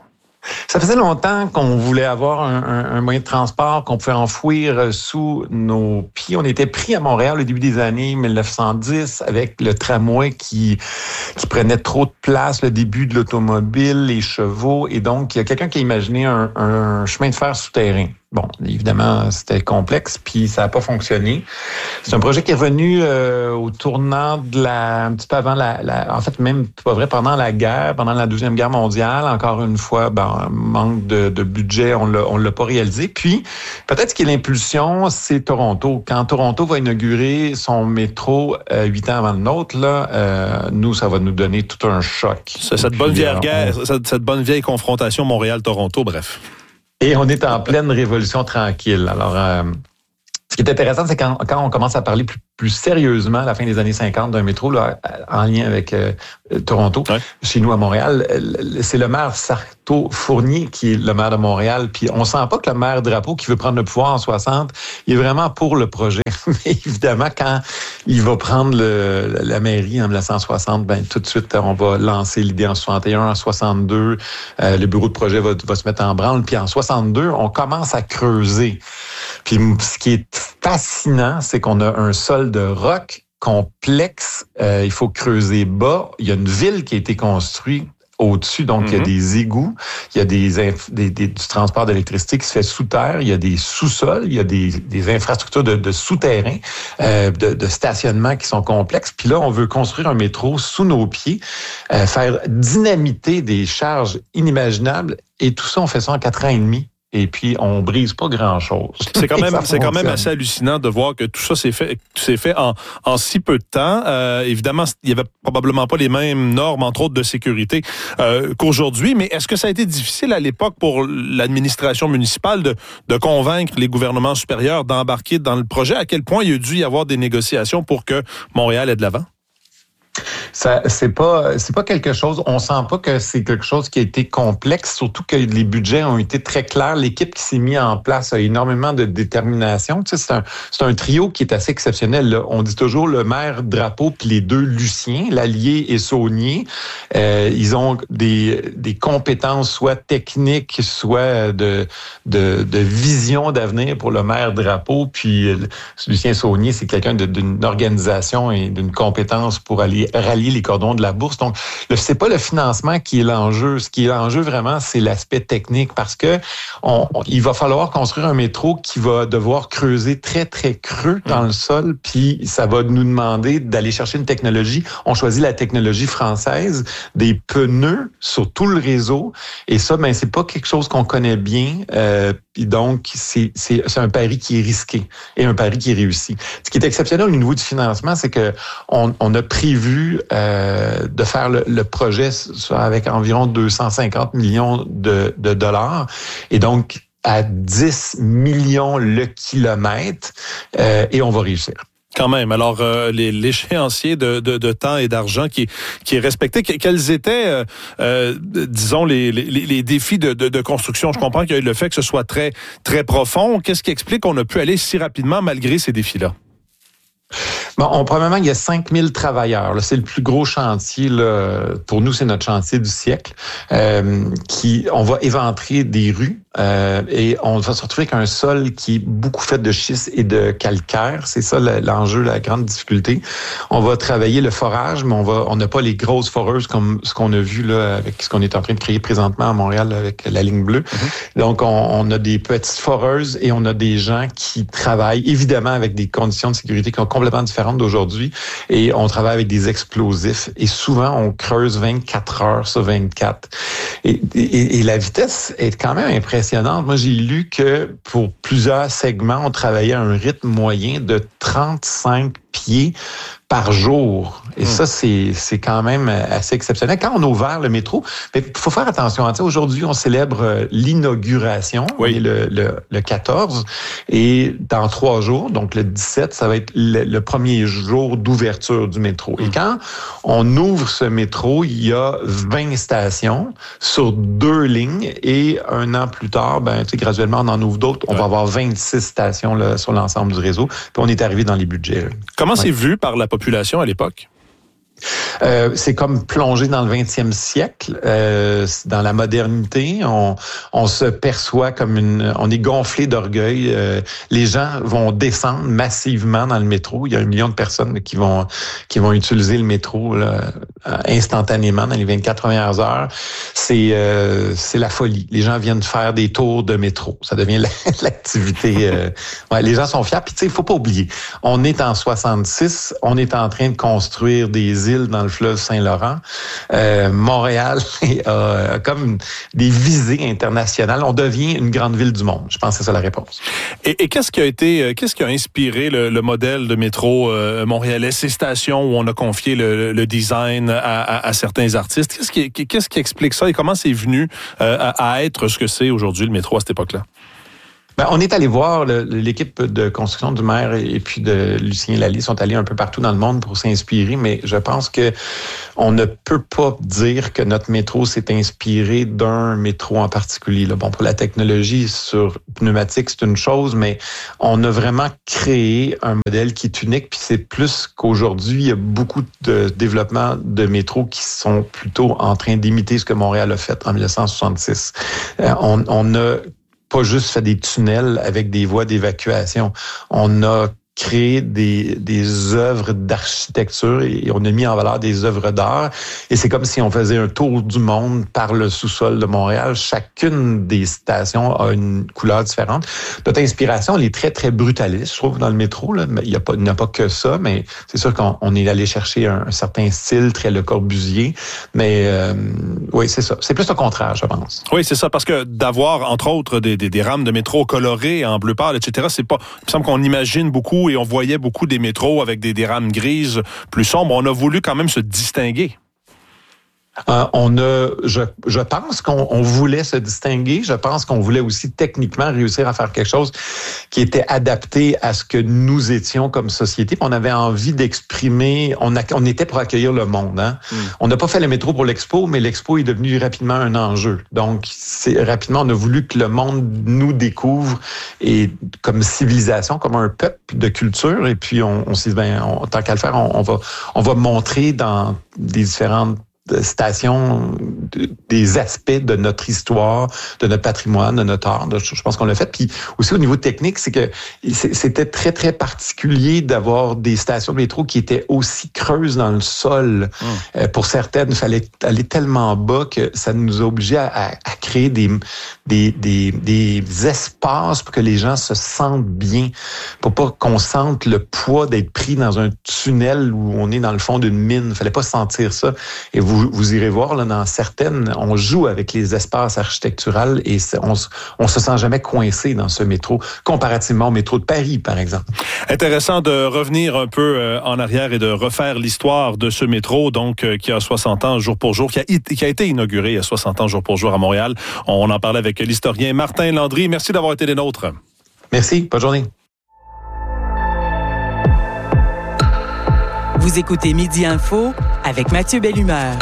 S7: Ça faisait longtemps qu'on voulait avoir un, un, un moyen de transport qu'on pouvait enfouir sous nos pieds. On était pris à Montréal au début des années mille neuf cent dix avec le tramway qui, qui prenait trop de place, le début de l'automobile, les chevaux. Et donc, il y a quelqu'un qui a imaginé un, un chemin de fer souterrain. Bon, évidemment, c'était complexe, puis ça n'a pas fonctionné. C'est un projet qui est revenu euh, au tournant de la... un petit peu avant la, la... En fait, même pas vrai, pendant la guerre, pendant la Deuxième Guerre mondiale. Encore une fois, ben, manque de, de budget, on l'a, on l'a pas réalisé. Puis, peut-être ce qui est l'impulsion, c'est Toronto. Quand Toronto va inaugurer son métro euh, huit ans avant le nôtre, là, euh, nous, ça va nous donner tout un choc.
S1: C'est cette bonne vieille guerre, on... cette, cette bonne vieille confrontation Montréal-Toronto, bref.
S7: Et on est en pleine révolution tranquille. Alors, euh, ce qui est intéressant, c'est quand, quand on commence à parler plus, plus sérieusement à la fin des années cinquante d'un métro là, en lien avec euh, Toronto, ouais. Chez nous à Montréal, c'est le maire Sarto-Fournier qui est le maire de Montréal. Puis on sent pas que le maire Drapeau qui veut prendre le pouvoir en soixante, il est vraiment pour le projet. Mais évidemment, quand il va prendre le, la mairie en dix-neuf cent soixante, ben tout de suite, on va lancer l'idée en soixante et un, en soixante-deux, euh, le bureau de projet va, va se mettre en branle. Puis en soixante-deux, on commence à creuser. Puis ce qui est fascinant, c'est qu'on a un sol de roc complexe. Euh, il faut creuser bas. Il y a une ville qui a été construite au-dessus, donc mm-hmm. il y a des égouts, il y a des, inf- des, des du transport d'électricité qui se fait sous terre, il y a des sous-sols, il y a des, des infrastructures de, de souterrain, euh, de, de stationnement qui sont complexes. Puis là, on veut construire un métro sous nos pieds, euh, faire dynamiter des charges inimaginables, et tout ça, on fait ça en quatre ans et demi. Et puis, on brise pas grand-chose.
S1: C'est quand même, c'est quand même assez hallucinant de voir que tout ça s'est fait, s'est fait en, en si peu de temps. Euh, évidemment, il y avait probablement pas les mêmes normes, entre autres, de sécurité euh, qu'aujourd'hui. Mais est-ce que ça a été difficile à l'époque pour l'administration municipale de, de convaincre les gouvernements supérieurs d'embarquer dans le projet? À quel point il y a dû y avoir des négociations pour que Montréal ait de l'avant?
S7: Ça, c'est pas, c'est pas quelque chose, on sent pas que c'est quelque chose qui a été complexe, surtout que les budgets ont été très clairs. L'équipe qui s'est mise en place a énormément de détermination. Tu sais, c'est un, c'est un trio qui est assez exceptionnel, là. On dit toujours le maire Drapeau puis les deux Luciens, l'Allier et Saunier. Euh, ils ont des, des compétences soit techniques, soit de, de, de vision d'avenir pour le maire Drapeau. Puis Lucien Saunier, c'est quelqu'un de, d'une organisation et d'une compétence pour aller rallier les cordons de la bourse. Donc, c'est pas le financement qui est l'enjeu. Ce qui est l'enjeu vraiment, c'est l'aspect technique, parce que on, on, il va falloir construire un métro qui va devoir creuser très, très creux dans le sol, puis ça va nous demander d'aller chercher une technologie. On choisit la technologie française, des pneus sur tout le réseau, et ça, ben c'est pas quelque chose qu'on connaît bien, euh, puis donc, c'est, c'est, c'est un pari qui est risqué et un pari qui est réussi. Ce qui est exceptionnel au niveau du financement, c'est que on, on a prévu euh, de faire le, le projet avec environ deux cent cinquante millions de, de dollars, et donc à dix millions le kilomètre, euh, et on va réussir.
S1: Quand même. Alors, euh, les, l'échéancier de, de, de temps et d'argent qui, qui est respecté, quels étaient, euh, euh, disons, les, les, les défis de, de, de construction? Je comprends qu'il y a eu le fait que ce soit très, très profond. Qu'est-ce qui explique qu'on a pu aller si rapidement malgré ces défis-là?
S7: Bon, on, probablement, il y a cinq mille travailleurs. Là. C'est le plus gros chantier. Là. Pour nous, c'est notre chantier du siècle. Euh, qui, on va éventrer des rues euh, et on va se retrouver avec un sol qui est beaucoup fait de schiste et de calcaire. C'est ça l'enjeu, la grande difficulté. On va travailler le forage, mais on va, on n'a pas les grosses foreuses comme ce qu'on a vu là avec ce qu'on est en train de créer présentement à Montréal avec la ligne bleue. Mm-hmm. Donc, on, on a des petites foreuses et on a des gens qui travaillent évidemment avec des conditions de sécurité qui sont complètement différentes d'aujourd'hui, et on travaille avec des explosifs, et souvent on creuse vingt-quatre heures sur vingt-quatre. Et, et, et la vitesse est quand même impressionnante. Moi, j'ai lu que pour plusieurs segments, on travaillait à un rythme moyen de trente-cinq pieds par jour. Et mmh. ça, c'est, c'est quand même assez exceptionnel. Quand on a ouvert le métro, il faut faire attention. Hein, aujourd'hui, on célèbre l'inauguration,
S1: oui.
S7: le, le, le quatorze, et dans trois jours, donc le dix-sept, ça va être le, le premier jour d'ouverture du métro. Mmh. Et quand on ouvre ce métro, il y a vingt stations sur deux lignes, et un an plus tard, ben, tu sais, graduellement, on en ouvre d'autres. On ouais. va avoir vingt-six stations là, sur l'ensemble du réseau. Puis on est arrivé dans les budgets. Là.
S1: Comment ouais. c'est vu par la population à l'époque?
S7: Euh, c'est comme plonger dans le vingtième siècle, euh, dans la modernité. On, on se perçoit comme une... On est gonflé d'orgueil. Euh, les gens vont descendre massivement dans le métro. Il y a un million de personnes qui vont qui vont utiliser le métro là, instantanément dans les vingt-quatre premières heures. C'est euh, c'est la folie. Les gens viennent faire des tours de métro. Ça devient l'activité. Euh, ouais, les gens sont fiers. Puis tu sais, il faut pas oublier. On est en soixante-six. On est en train de construire des îles dans le fleuve Saint-Laurent. Euh, Montréal a comme des visées internationales. On devient une grande ville du monde. Je pense que c'est ça la réponse.
S1: Et, et qu'est-ce qui a été, qu'est-ce qui a inspiré le, le modèle de métro euh, montréalais, ces stations où on a confié le, le design à, à, à certains artistes? Qu'est-ce qui, qu'est-ce qui explique ça et comment c'est venu euh, à, à être ce que c'est aujourd'hui le métro à cette époque-là?
S7: Ben, on est allé voir le, l'équipe de construction du maire et, et puis de Lucien Lallier sont allés un peu partout dans le monde pour s'inspirer, mais je pense que on ne peut pas dire que notre métro s'est inspiré d'un métro en particulier. Là, bon, pour la technologie sur pneumatique, c'est une chose, mais on a vraiment créé un modèle qui est unique, puis c'est plus qu'aujourd'hui, il y a beaucoup de développement de métros qui sont plutôt en train d'imiter ce que Montréal a fait en dix-neuf cent soixante-six. Euh, on, on a pas juste fait des tunnels avec des voies d'évacuation. On a créé des, des œuvres d'architecture et on a mis en valeur des œuvres d'art. Et c'est comme si on faisait un tour du monde par le sous-sol de Montréal. Chacune des stations a une couleur différente. Notre inspiration, elle est très, très brutaliste, je trouve, dans le métro. Là. Il n'y a pas, il n'y a pas que ça, mais c'est sûr qu'on on est allé chercher un, un certain style, très Le Corbusier. Mais euh, oui, c'est ça. C'est plus le contraire, je pense.
S1: Oui, c'est ça, parce que d'avoir, entre autres, des, des, des rames de métro colorées en bleu pâle, et cetera, c'est pas... Il me semble qu'on imagine beaucoup et on voyait beaucoup des métros avec des, des rames grises plus sombres. On a voulu quand même se distinguer.
S7: Euh, on a, je, je pense qu'on on voulait se distinguer. Je pense qu'on voulait aussi techniquement réussir à faire quelque chose qui était adapté à ce que nous étions comme société. On avait envie d'exprimer. On, a, on était pour accueillir le monde. Hein? Mm. On n'a pas fait le métro pour l'expo, mais l'expo est devenu rapidement un enjeu. Donc, c'est rapidement, on a voulu que le monde nous découvre et comme civilisation, comme un peuple de culture. Et puis, on, on s'est dit, ben, on, tant qu'à le faire, on, on va, on va montrer dans des différentes stations des aspects de notre histoire, de notre patrimoine, de notre art. Je pense qu'on l'a fait. Puis aussi au niveau technique, c'est que c'était très, très particulier d'avoir des stations de métro qui étaient aussi creuses dans le sol. Mmh. Pour certaines, il fallait aller tellement bas que ça nous a obligés à, à, à créer des, des, des, des espaces pour que les gens se sentent bien, pour pas qu'on sente le poids d'être pris dans un tunnel où on est dans le fond d'une mine. Il fallait pas sentir ça. Et vous Vous, vous irez voir, là, dans certaines, on joue avec les espaces architecturaux et on, on se sent jamais coincé dans ce métro, comparativement au métro de Paris, par exemple.
S1: Intéressant de revenir un peu euh, en arrière et de refaire l'histoire de ce métro, donc euh, qui a soixante ans jour pour jour, qui a, qui a été inauguré il y a soixante ans jour pour jour à Montréal. On en parlait avec l'historien Martin Landry. Merci d'avoir été des nôtres.
S7: Merci. Bonne journée.
S3: Vous écoutez Midi Info avec Mathieu Bellumeur.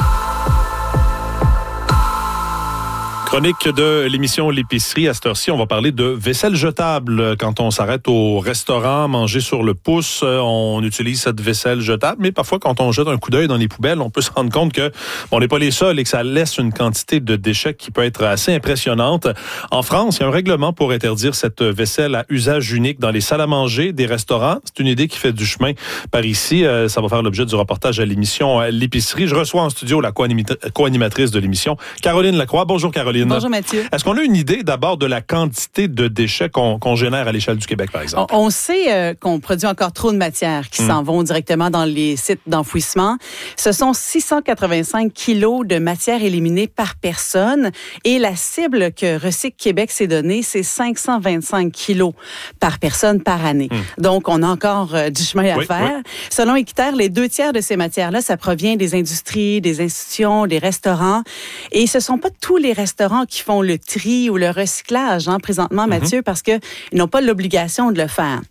S1: Chronique de l'émission L'épicerie. À cette heure-ci, on va parler de vaisselle jetable. Quand on s'arrête au restaurant, manger sur le pouce, on utilise cette vaisselle jetable. Mais parfois, quand on jette un coup d'œil dans les poubelles, on peut se rendre compte que on n'est pas les seuls et que ça laisse une quantité de déchets qui peut être assez impressionnante. En France, il y a un règlement pour interdire cette vaisselle à usage unique dans les salles à manger des restaurants. C'est une idée qui fait du chemin par ici. Ça va faire l'objet du reportage à l'émission L'épicerie. Je reçois en studio la co-animatrice de l'émission, Caroline Lacroix. Bonjour, Caroline.
S8: Bonjour Mathieu.
S1: Est-ce qu'on a une idée d'abord de la quantité de déchets qu'on, qu'on génère à l'échelle du Québec, par exemple?
S8: On, on sait euh, qu'on produit encore trop de matières qui mmh. s'en vont directement dans les sites d'enfouissement. Ce sont six cent quatre-vingt-cinq kilos de matière éliminée par personne et la cible que Recycle Québec s'est donnée, c'est cinq cent vingt-cinq kilos par personne par année. Mmh. Donc, on a encore euh, du chemin à oui, faire. Oui. Selon Équiterre, les deux tiers de ces matières-là, ça provient des industries, des institutions, des restaurants. Et ce sont pas tous les restaurants qui font le tri ou le recyclage, hein, présentement, Mathieu, mm-hmm. parce qu'ils n'ont pas l'obligation de le faire.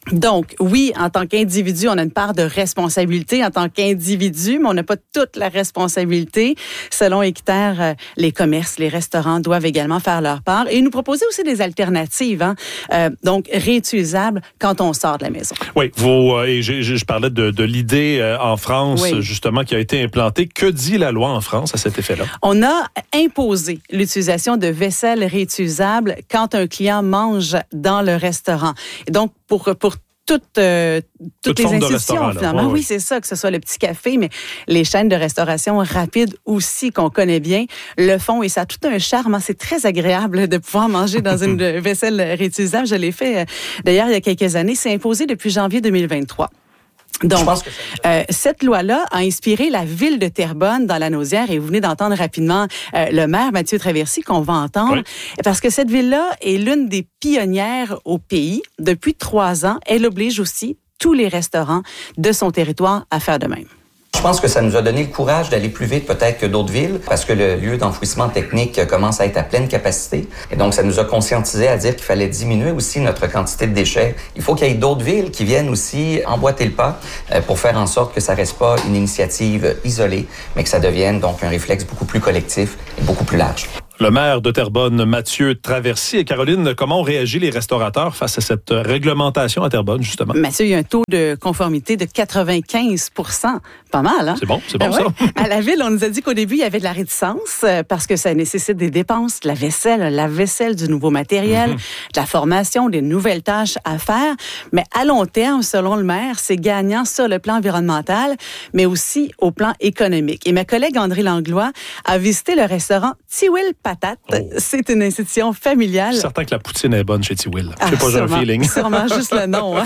S8: Donc, oui, en tant qu'individu, on a une part de responsabilité en tant qu'individu, mais on n'a pas toute la responsabilité. Selon Équiterre, euh, les commerces, les restaurants doivent également faire leur part et nous proposer aussi des alternatives, hein, euh, donc réutilisables quand on sort de la maison.
S1: Oui, vous, euh, et je, je, je parlais de, de l'idée euh, en France, oui. justement, qui a été implantée. Que dit la loi en France à cet effet-là?
S8: On a imposé l'utilisation de vaisselle réutilisable quand un client mange dans le restaurant. Et donc, pour, pour Toutes, euh, toutes
S1: Toute
S8: les institutions, finalement.
S1: Ouais,
S8: oui,
S1: oui,
S8: c'est ça, que ce soit le petit café, mais les chaînes de restauration rapide aussi, qu'on connaît bien, le font et ça a tout un charme. Hein. C'est très agréable de pouvoir manger dans une vaisselle réutilisable. Je l'ai fait, euh, d'ailleurs, il y a quelques années. C'est imposé depuis janvier deux mille vingt-trois. Donc, euh, cette loi-là a inspiré la ville de Terrebonne dans la Nausière et vous venez d'entendre rapidement euh, le maire Mathieu Traversy qu'on va entendre, oui. parce que cette ville-là est l'une des pionnières au pays. Depuis trois ans, elle oblige aussi tous les restaurants de son territoire à faire de même.
S9: Je pense que ça nous a donné le courage d'aller plus vite peut-être que d'autres villes parce que le lieu d'enfouissement technique commence à être à pleine capacité. Et donc, ça nous a conscientisé à dire qu'il fallait diminuer aussi notre quantité de déchets. Il faut qu'il y ait d'autres villes qui viennent aussi emboîter le pas pour faire en sorte que ça reste pas une initiative isolée, mais que ça devienne donc un réflexe beaucoup plus collectif et beaucoup plus large.
S1: Le maire de Terrebonne, Mathieu Traversy. Et Caroline, comment ont réagi les restaurateurs face à cette réglementation à Terrebonne, justement?
S8: Mathieu, il y a un taux de conformité de quatre-vingt-quinze pour cent. Pas mal, hein?
S1: C'est bon, c'est bon,
S8: ah ouais.
S1: ça.
S8: À la ville, on nous a dit qu'au début, il y avait de la réticence parce que ça nécessite des dépenses, de la vaisselle, la vaisselle, du nouveau matériel, mm-hmm. de la formation, des nouvelles tâches à faire. Mais à long terme, selon le maire, c'est gagnant sur le plan environnemental, mais aussi au plan économique. Et ma collègue André Langlois a visité le restaurant Tiwill Patate. Oh. C'est une institution familiale.
S1: Je suis certain que la poutine est bonne chez Tiwill. Je
S8: ah,
S1: sais pas, j'ai un feeling.
S8: Sûrement juste le nom. Hein?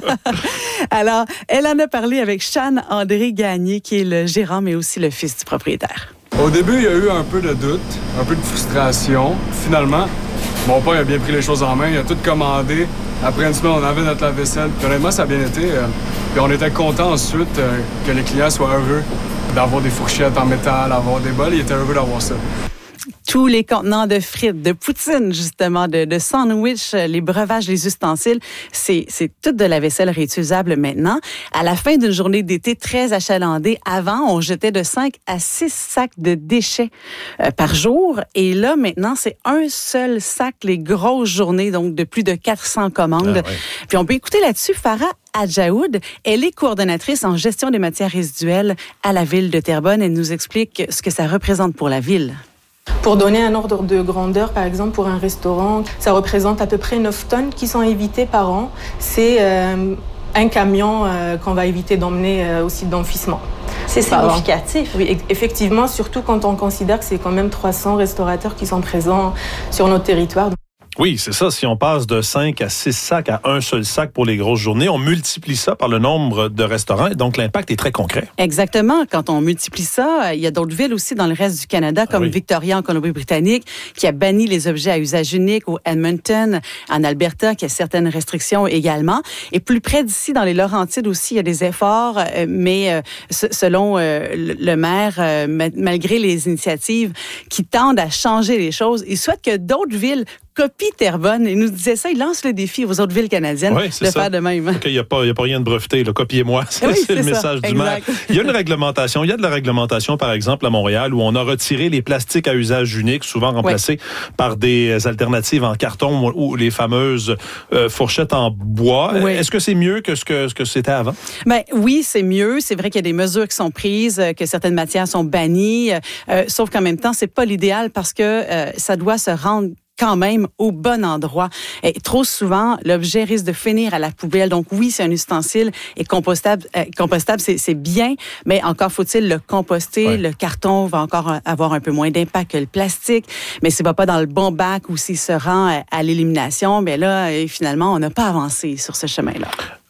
S8: Alors, elle en a parlé avec Jeanne-André Gagné, qui est le gérant, mais aussi le fils du propriétaire.
S10: Au début, il y a eu un peu de doute, un peu de frustration. Finalement, mon père a bien pris les choses en main. Il a tout commandé. Après une semaine, on avait notre lave-vaisselle. Puis, honnêtement, ça a bien été. Puis on était contents ensuite que les clients soient heureux d'avoir des fourchettes en métal, d'avoir des bols. Ils étaient heureux d'avoir ça.
S8: Tous les contenants de frites, de poutine, justement, de, de sandwich, les breuvages, les ustensiles, c'est, c'est toute de la vaisselle réutilisable maintenant. À la fin d'une journée d'été très achalandée, avant, on jetait de cinq à six sacs de déchets euh, par jour. Et là, maintenant, c'est un seul sac, les grosses journées, donc de plus de quatre cents commandes. Ah, ouais. Puis on peut écouter là-dessus Farah Adjaoud. Elle est coordonnatrice en gestion des matières résiduelles à la ville de Terrebonne. Elle nous explique ce que ça représente pour la ville.
S11: Pour donner un ordre de grandeur, par exemple, pour un restaurant, ça représente à peu près neuf tonnes qui sont évitées par an. C'est euh, un camion euh, qu'on va éviter d'emmener euh, au site d'enfouissement.
S12: C'est significatif.
S11: Oui, effectivement, surtout quand on considère que c'est quand même trois cents restaurateurs qui sont présents sur notre territoire.
S1: Oui, c'est ça. Si on passe de cinq à six sacs à un seul sac pour les grosses journées, on multiplie ça par le nombre de restaurants. Donc, l'impact est très concret.
S8: Exactement. Quand on multiplie ça, il y a d'autres villes aussi dans le reste du Canada, comme ah oui. Victoria en Colombie-Britannique, qui a banni les objets à usage unique, ou Edmonton, en Alberta, qui a certaines restrictions également. Et plus près d'ici, dans les Laurentides aussi, il y a des efforts, mais selon le maire, malgré les initiatives qui tendent à changer les choses, il souhaite que d'autres villes copie Terrebonne. Il nous disait ça, il lance le défi aux autres villes canadiennes oui, de ça. faire de même.
S1: Il n'y a, a pas rien de breveté, là. Copiez-moi. C'est, oui, c'est, c'est le message ça. du maire. Il y a une réglementation. Il y a de la réglementation, par exemple, à Montréal, où on a retiré les plastiques à usage unique, souvent remplacés oui. par des alternatives en carton ou les fameuses euh, fourchettes en bois. Oui. Est-ce que c'est mieux que ce que, ce que c'était avant?
S8: Ben, oui, c'est mieux. C'est vrai qu'il y a des mesures qui sont prises, que certaines matières sont bannies, euh, sauf qu'en même temps, c'est pas l'idéal parce que euh, ça doit se rendre quand même au bon endroit. Et trop souvent, l'objet risque de finir à la poubelle. Donc oui, c'est un ustensile et compostable, euh, compostable c'est, c'est bien, mais encore faut-il le composter. Ouais. Le carton va encore avoir un peu moins d'impact que le plastique, mais s'il ne va pas dans le bon bac ou s'il se rend à, à l'élimination, bien là, finalement, on n'a pas avancé sur ce chemin-là.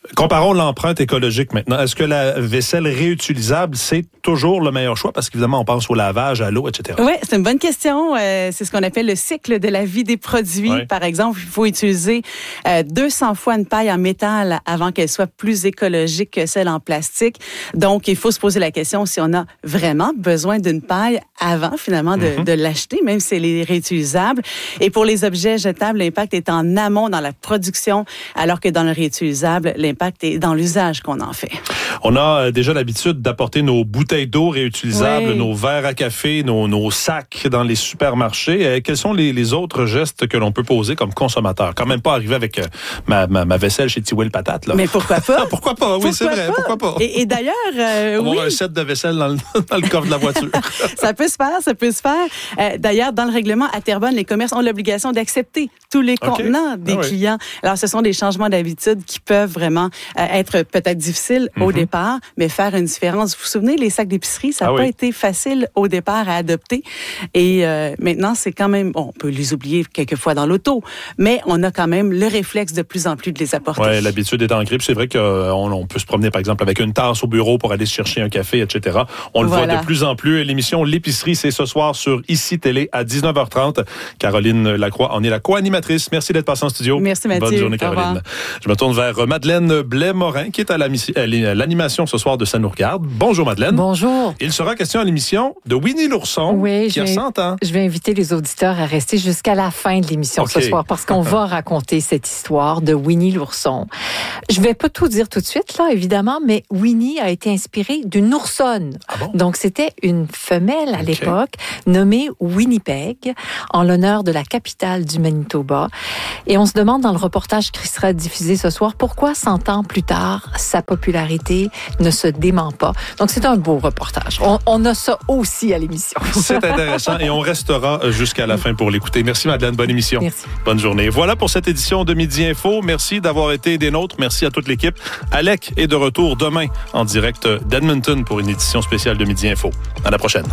S1: Comparons l'empreinte écologique maintenant. Est-ce que la vaisselle réutilisable, c'est toujours le meilleur choix? Parce qu'évidemment, on pense au lavage, à l'eau, et cetera.
S8: Oui, c'est une bonne question. Euh, c'est ce qu'on appelle le cycle de la vie des produits. Ouais. Par exemple, il faut utiliser euh, deux cents fois une paille en métal avant qu'elle soit plus écologique que celle en plastique. Donc, il faut se poser la question si on a vraiment besoin d'une paille avant, finalement, de, mm-hmm. de l'acheter, même si elle est réutilisable. Et pour les objets jetables, l'impact est en amont dans la production, alors que dans le réutilisable, l'impact est dans l'usage qu'on en fait.
S1: On a déjà l'habitude d'apporter nos bouteilles d'eau réutilisables,
S8: oui.
S1: nos verres à café, nos, nos sacs dans les supermarchés. Quels sont les, les autres gestes que l'on peut poser comme consommateur? Quand même pas arriver avec ma, ma, ma vaisselle chez Tiwil Patate. Là.
S8: Mais pourquoi pas?
S1: pourquoi pas? Oui,
S8: pourquoi
S1: c'est vrai.
S8: Pas?
S1: Pourquoi pas?
S8: Et, et d'ailleurs, euh,
S1: on
S8: oui.
S1: va un set de vaisselle dans le, dans le coffre de la voiture.
S8: Ça peut se faire, ça peut se faire. Euh, d'ailleurs, dans le règlement à Terrebonne, les commerces ont l'obligation d'accepter tous les okay. contenants des ah, clients. Oui. Alors, ce sont des changements d'habitude qui peuvent vraiment euh, être peut-être difficiles mm-hmm. au départ, mais faire une différence. Vous vous souvenez, les sacs d'épicerie, ça n'a ah, pas oui. été facile au départ à adopter. Et euh, maintenant, c'est quand même... Bon, on peut les oublier quelquefois dans l'auto, mais on a quand même le réflexe de plus en plus de les apporter.
S1: Oui, l'habitude est ancrée. Puis c'est vrai qu'on on peut se promener, par exemple, avec une tasse au bureau pour aller se chercher un café, et cetera. On le voilà. voit de plus en plus. L'émission L'épicerie, c'est ce soir sur Ici Télé à dix-neuf heures trente. Caroline Lacroix en est la co-animatrice. Merci d'être passée en studio.
S8: Merci, Mathieu.
S1: Bonne journée, Caroline. Je me tourne vers Madeleine Blais-Morin, qui est à l'animation ce soir de Ça nous regarde. Bonjour, Madeleine.
S13: Bonjour.
S1: Il sera question à l'émission de Winnie l'ourson,
S13: oui,
S1: qui a cent ans.
S13: Je vais inviter les auditeurs à rester jusqu'à la fin de l'émission okay. ce soir, parce qu'on va raconter cette histoire de Winnie l'ourson. Je vais pas tout dire tout de suite, là, évidemment, mais Winnie a été inspirée d'une oursonne.
S1: Ah bon? Donc,
S13: c'était une femelle à
S1: okay.
S13: l'époque, nommée Winnipeg, en l'honneur de la capitale du Manitoba. Et on se demande dans le reportage qui sera diffusé ce soir, pourquoi cent ans plus tard, sa popularité ne se dément pas. Donc, c'est un beau reportage. On, on a ça aussi à l'émission.
S1: C'est intéressant et on restera jusqu'à la fin pour l'écouter. Merci, Madeleine. Bonne émission.
S13: Merci.
S1: Bonne journée. Voilà pour cette édition de Midi Info. Merci d'avoir été des nôtres. Merci à toute l'équipe. Alec est de retour demain en direct d'Edmonton pour une édition spéciale de Midi Info. À la prochaine.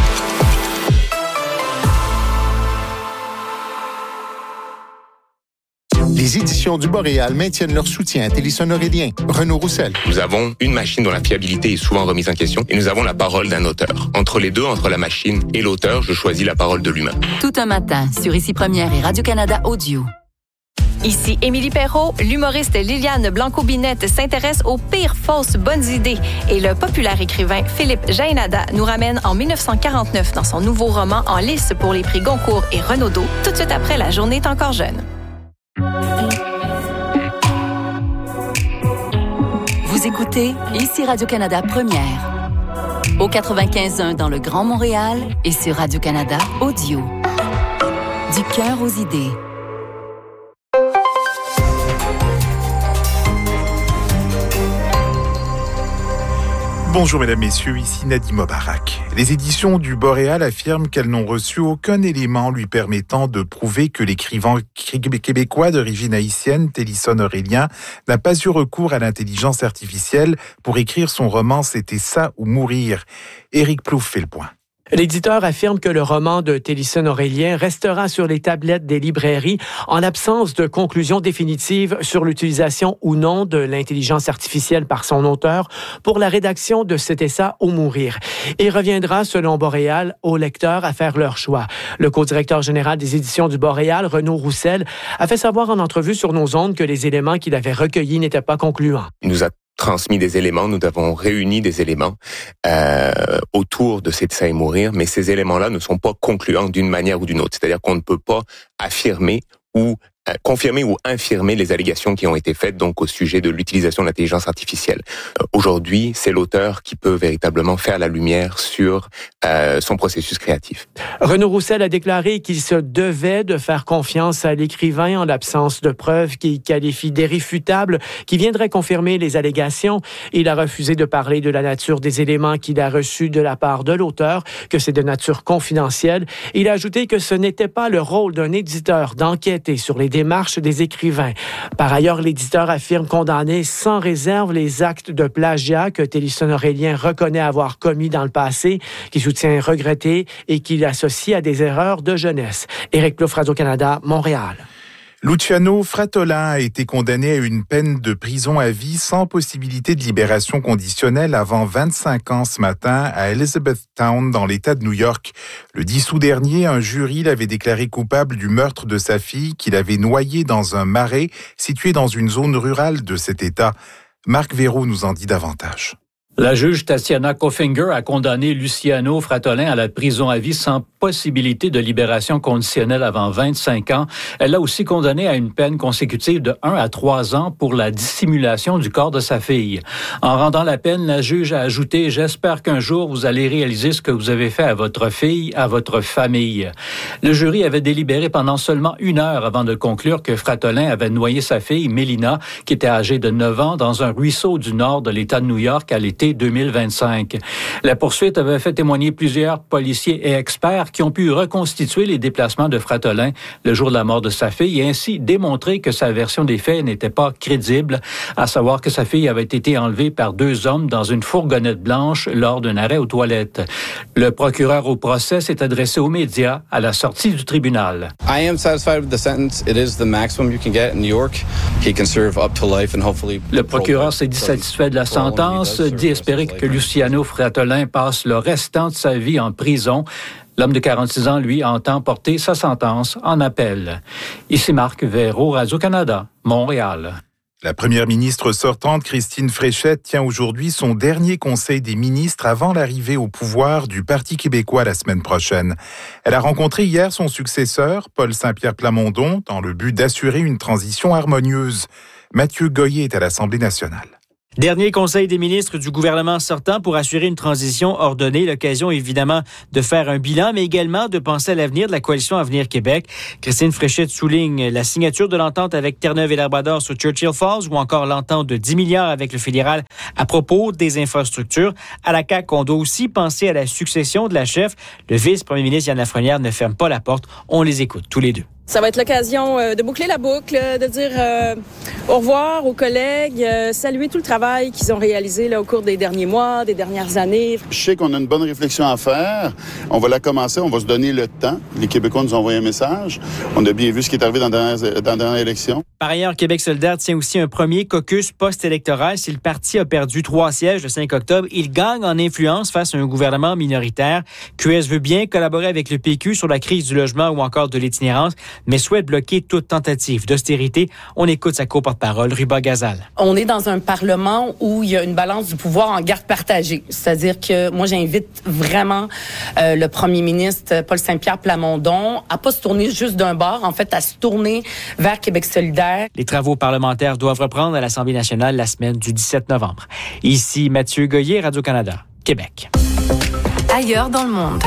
S14: Les éditions du Boréal maintiennent leur soutien à Téléson Aurélien. Renaud Roussel.
S15: Nous avons une machine dont la fiabilité est souvent remise en question et nous avons la parole d'un auteur. Entre les deux, entre la machine et l'auteur, je choisis la parole de l'humain.
S16: Tout un matin sur Ici Première et Radio-Canada Audio.
S17: Ici Émilie Perrault, l'humoriste Liliane Blanco-Binette s'intéresse aux pires fausses bonnes idées et le populaire écrivain Philippe Jaénada nous ramène en dix-neuf cent quarante-neuf dans son nouveau roman En lice pour les prix Goncourt et Renaudot, tout de suite après La journée est encore jeune.
S16: Vous écoutez Ici Radio-Canada Première. Au quatre-vingt-quinze point un dans le Grand Montréal et sur Radio-Canada Audio. Du cœur aux idées.
S18: Bonjour mesdames, messieurs, ici Nadim Mobarak. Les éditions du Boréal affirment qu'elles n'ont reçu aucun élément lui permettant de prouver que l'écrivain québécois d'origine haïtienne, Télisson Aurélien, n'a pas eu recours à l'intelligence artificielle pour écrire son roman « C'était ça ou mourir ». Éric Plouffe fait le point.
S19: L'éditeur affirme que le roman de Télisson Aurélien restera sur les tablettes des librairies en l'absence de conclusion définitive sur l'utilisation ou non de l'intelligence artificielle par son auteur pour la rédaction de C'était ça ou mourir. Il reviendra, selon Boréal, aux lecteurs à faire leur choix. Le co-directeur général des éditions du Boréal, Renaud Roussel, a fait savoir en entrevue sur nos ondes que les éléments qu'il avait recueillis n'étaient pas concluants.
S15: Il nous a transmis des éléments, nous avons réuni des éléments euh, autour de C'était ça et mourir, mais ces éléments-là ne sont pas concluants d'une manière ou d'une autre. C'est-à-dire qu'on ne peut pas affirmer ou euh, confirmer ou infirmer les allégations qui ont été faites donc au sujet de l'utilisation de l'intelligence artificielle. Euh, aujourd'hui, c'est l'auteur qui peut véritablement faire la lumière sur euh, son processus créatif.
S19: Renaud Roussel a déclaré qu'il se devait de faire confiance à l'écrivain en l'absence de preuves qu'il qualifie d'irréfutables qui viendraient confirmer les allégations. Il a refusé de parler de la nature des éléments qu'il a reçus de la part de l'auteur, que c'est de nature confidentielle. Il a ajouté que ce n'était pas le rôle d'un éditeur d'enquêter sur les démarches des écrivains. Par ailleurs, l'éditeur affirme condamner sans réserve les actes de plagiat que Télisson Aurélien reconnaît avoir commis dans le passé, qu'il soutient regretter et qu'il associe à des erreurs de jeunesse. Éric Plouffe, Radio-Canada, Montréal.
S18: Luciano Fratolin a été condamné à une peine de prison à vie sans possibilité de libération conditionnelle avant vingt-cinq ans ce matin à Elizabethtown dans l'État de New York. Le dix août dernier, un jury l'avait déclaré coupable du meurtre de sa fille qu'il avait noyée dans un marais situé dans une zone rurale de cet État. Marc Véraud nous en dit davantage.
S20: La juge Tatiana Kofinger a condamné Luciano Fratolin à la prison à vie sans possibilité de libération conditionnelle avant vingt-cinq ans. Elle l'a aussi condamné à une peine consécutive de un à trois ans pour la dissimulation du corps de sa fille. En rendant la peine, la juge a ajouté « J'espère qu'un jour vous allez réaliser ce que vous avez fait à votre fille, à votre famille ». Le jury avait délibéré pendant seulement une heure avant de conclure que Fratolin avait noyé sa fille, Mélina, qui était âgée de neuf ans, dans un ruisseau du nord de l'État de New York à l'été deux mille vingt-cinq. La poursuite avait fait témoigner plusieurs policiers et experts qui ont pu reconstituer les déplacements de Fratolin le jour de la mort de sa fille et ainsi démontrer que sa version des faits n'était pas crédible, à savoir que sa fille avait été enlevée par deux hommes dans une fourgonnette blanche lors d'un arrêt aux toilettes. Le procureur au procès s'est adressé aux médias à la sortie du tribunal.
S21: I am satisfied with the sentence. It is the maximum you can get in New York. He can serve up to life and hopefully.
S20: Le procureur s'est dit satisfait de la sentence, dit espérer que Luciano Fratolin passe le restant de sa vie en prison. L'homme de quarante-six ans, lui, entend porter sa sentence en appel. Ici Marc Véraud, Radio-Canada, Montréal.
S18: La première ministre sortante, Christine Fréchette, tient aujourd'hui son dernier conseil des ministres avant l'arrivée au pouvoir du Parti québécois la semaine prochaine. Elle a rencontré hier son successeur, Paul Saint-Pierre Plamondon, dans le but d'assurer une transition harmonieuse. Mathieu Goyer est à l'Assemblée nationale.
S22: Dernier conseil des ministres du gouvernement sortant pour assurer une transition ordonnée. L'occasion, évidemment, de faire un bilan, mais également de penser à l'avenir de la coalition Avenir Québec. Christine Fréchette souligne la signature de l'entente avec Terre-Neuve et Labrador sur Churchill Falls ou encore l'entente de dix milliards avec le fédéral à propos des infrastructures. À la C A Q, on doit aussi penser à la succession de la chef. Le vice-premier ministre Yann Lafrenière ne ferme pas la porte. On les écoute tous les deux.
S23: Ça va être l'occasion de boucler la boucle, de dire euh, au revoir aux collègues, euh, saluer tout le travail qu'ils ont réalisé là, au cours des derniers mois, des dernières années.
S24: Je sais qu'on a une bonne réflexion à faire. On va la commencer, on va se donner le temps. Les Québécois nous ont envoyé un message. On a bien vu ce qui est arrivé dans la dernière, dans la dernière élection.
S22: Par ailleurs, Québec solidaire tient aussi un premier caucus post-électoral. Si le parti a perdu trois sièges le cinq octobre, il gagne en influence face à un gouvernement minoritaire. Q S veut bien collaborer avec le P Q sur la crise du logement ou encore de l'itinérance, mais souhaite bloquer toute tentative d'austérité. On écoute sa co-porte-parole, Ruba Gazal.
S25: On est dans un parlement où il y a une balance du pouvoir en garde partagée. C'est-à-dire que moi, j'invite vraiment euh, le premier ministre Paul Saint-Pierre Plamondon à pas se tourner juste d'un bord, en fait, à se tourner vers Québec solidaire.
S22: Les travaux parlementaires doivent reprendre à l'Assemblée nationale la semaine du dix-sept novembre. Ici Mathieu Goyer, Radio-Canada, Québec.
S16: Ailleurs dans le monde.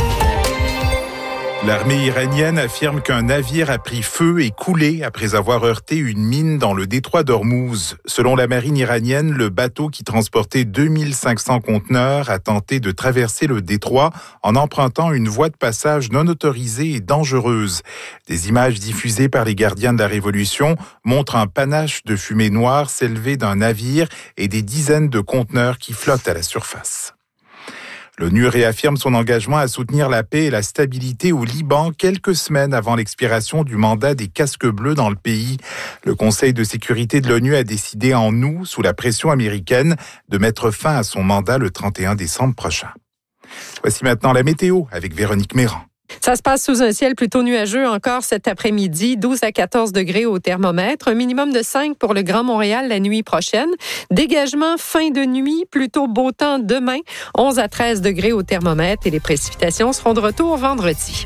S18: L'armée iranienne affirme qu'un navire a pris feu et coulé après avoir heurté une mine dans le détroit d'Ormuz. Selon la marine iranienne, le bateau qui transportait deux mille cinq cents conteneurs a tenté de traverser le détroit en empruntant une voie de passage non autorisée et dangereuse. Des images diffusées par les gardiens de la Révolution montrent un panache de fumée noire s'élever d'un navire et des dizaines de conteneurs qui flottent à la surface. L'ONU réaffirme son engagement à soutenir la paix et la stabilité au Liban quelques semaines avant l'expiration du mandat des casques bleus dans le pays. Le Conseil de sécurité de l'ONU a décidé en août, sous la pression américaine, de mettre fin à son mandat le trente et un décembre prochain. Voici maintenant la météo avec Véronique Méran.
S26: Ça se passe sous un ciel plutôt nuageux encore cet après-midi, douze à quatorze degrés au thermomètre, un minimum de cinq pour le Grand Montréal la nuit prochaine. Dégagement fin de nuit, plutôt beau temps demain, onze à treize degrés au thermomètre et les précipitations seront de retour vendredi.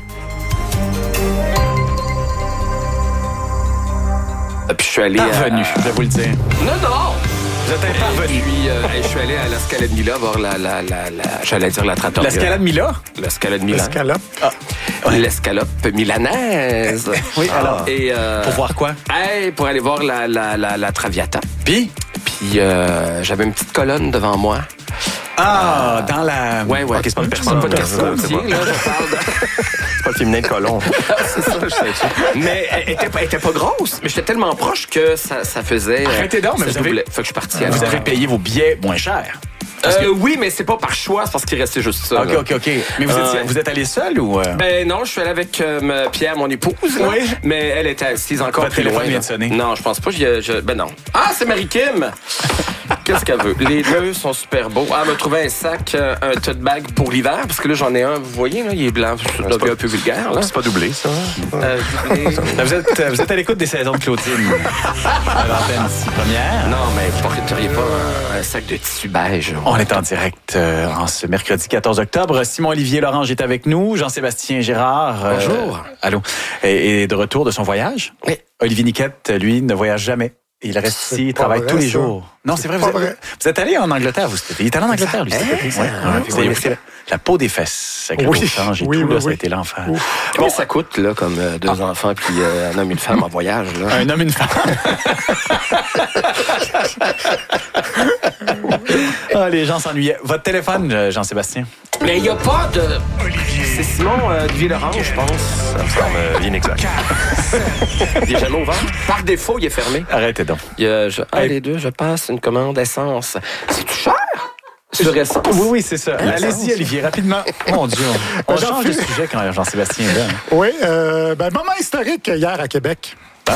S27: Puis je suis allé
S28: parvenu,
S27: à...
S28: je vais vous le dire.
S27: Non, non!
S28: Vous êtes parvenu.
S27: Puis, euh, je suis allé à la Scala de Mila voir la, la, la, la j'allais dire la trattoria.
S28: La Scala de Mila?
S27: La Scala de Mila.
S28: L'escalope. Ah.
S27: Ouais. L'escalope milanaise.
S28: Oui, alors.
S27: Et, euh,
S28: pour voir quoi?
S27: Hey, pour aller voir la, la, la, la Traviata. Puis? Puis, euh, j'avais une petite colonne devant moi.
S28: Ah, euh, dans la...
S27: Ouais, ouais.
S28: OK, c'est pas une personne.
S27: C'est pas une personne, c'est pas... là, je parle de...
S28: c'est pas le féminin de colon.
S27: C'est ça, je sais. Mais elle était, elle était pas grosse, mais j'étais tellement proche que ça, ça faisait...
S28: Arrêtez donc, mais vous avez...
S27: Fait que je suis parti.
S28: Vous avez payé vos billets moins cher.
S27: Euh, que... Oui, mais c'est pas par choix, c'est parce qu'il restait juste ça.
S28: OK, là. OK, OK. Mais vous, euh, étiez, vous êtes allé seul ou... Euh...
S27: Ben non, je suis allé avec euh, Pierre, mon épouse, là, oui. mais elle était assise encore
S28: Votre
S27: plus loin.
S28: Votre téléphone vient de sonner.
S27: Non, je pense pas. Je, je, ben non. Ah, c'est Marie-Kim! Qu'est-ce qu'elle veut? Les deux sont super beaux. Ah, elle m'a trouvé un sac, un tote bag pour l'hiver, parce que là, j'en ai un, vous voyez, là, il est blanc. Je
S28: suis
S27: un peu vulgaire. Là.
S28: C'est pas doublé, ça.
S27: Euh, doublé.
S28: vous, êtes, vous êtes à l'écoute des saisons de Claudine. À l'antenne ici, première.
S27: Non, mais vous porteriez pas un, un sac de tissu beige.
S28: On ouais. est en direct euh, en ce mercredi quatorze octobre. Simon-Olivier Lorange est avec nous. Jean-Sébastien Girard. Euh,
S27: Bonjour.
S28: Allô. Et, et de retour de son voyage.
S27: Oui.
S28: Olivier Niquette, lui, ne voyage jamais. Il reste
S2: c'est
S28: ici, il travaille
S2: vrai,
S28: tous les
S2: ça.
S28: jours. Non, c'est, c'est vrai, vous êtes,
S2: vrai.
S28: Vous êtes allé en Angleterre, vous. Il est allé en Angleterre, lui.
S27: Hey,
S28: ouais, ouais, vous avez pris la, la peau des fesses avec
S2: oui.
S28: le change et
S2: oui,
S28: tout.
S2: oui,
S28: là,
S2: oui.
S28: Ça a été l'enfer.
S27: Combien ça coûte, là, comme euh, deux ah. enfants puis euh, un homme et une femme en voyage? Là?
S28: Un homme et une femme. Ah, les gens s'ennuyaient. Votre téléphone, Jean-Sébastien?
S27: Mais il n'y a pas de... Olivier. C'est Simon euh, Olivier Lorange, je pense.
S28: Ça me semble euh, inexact.
S27: Il n'est jamais ouvert. Par défaut, il est fermé.
S28: Arrêtez donc.
S27: Il y a, je, un hey. des deux, je passe une commande essence. C'est-tu cher? Sur essence?
S28: Oui, oui, c'est ça. Allez-y, Olivier, rapidement. Mon Dieu, on, on change de sujet quand Jean-Sébastien est là. Hein.
S2: Oui, euh, ben, moment historique hier à Québec.
S28: Ah.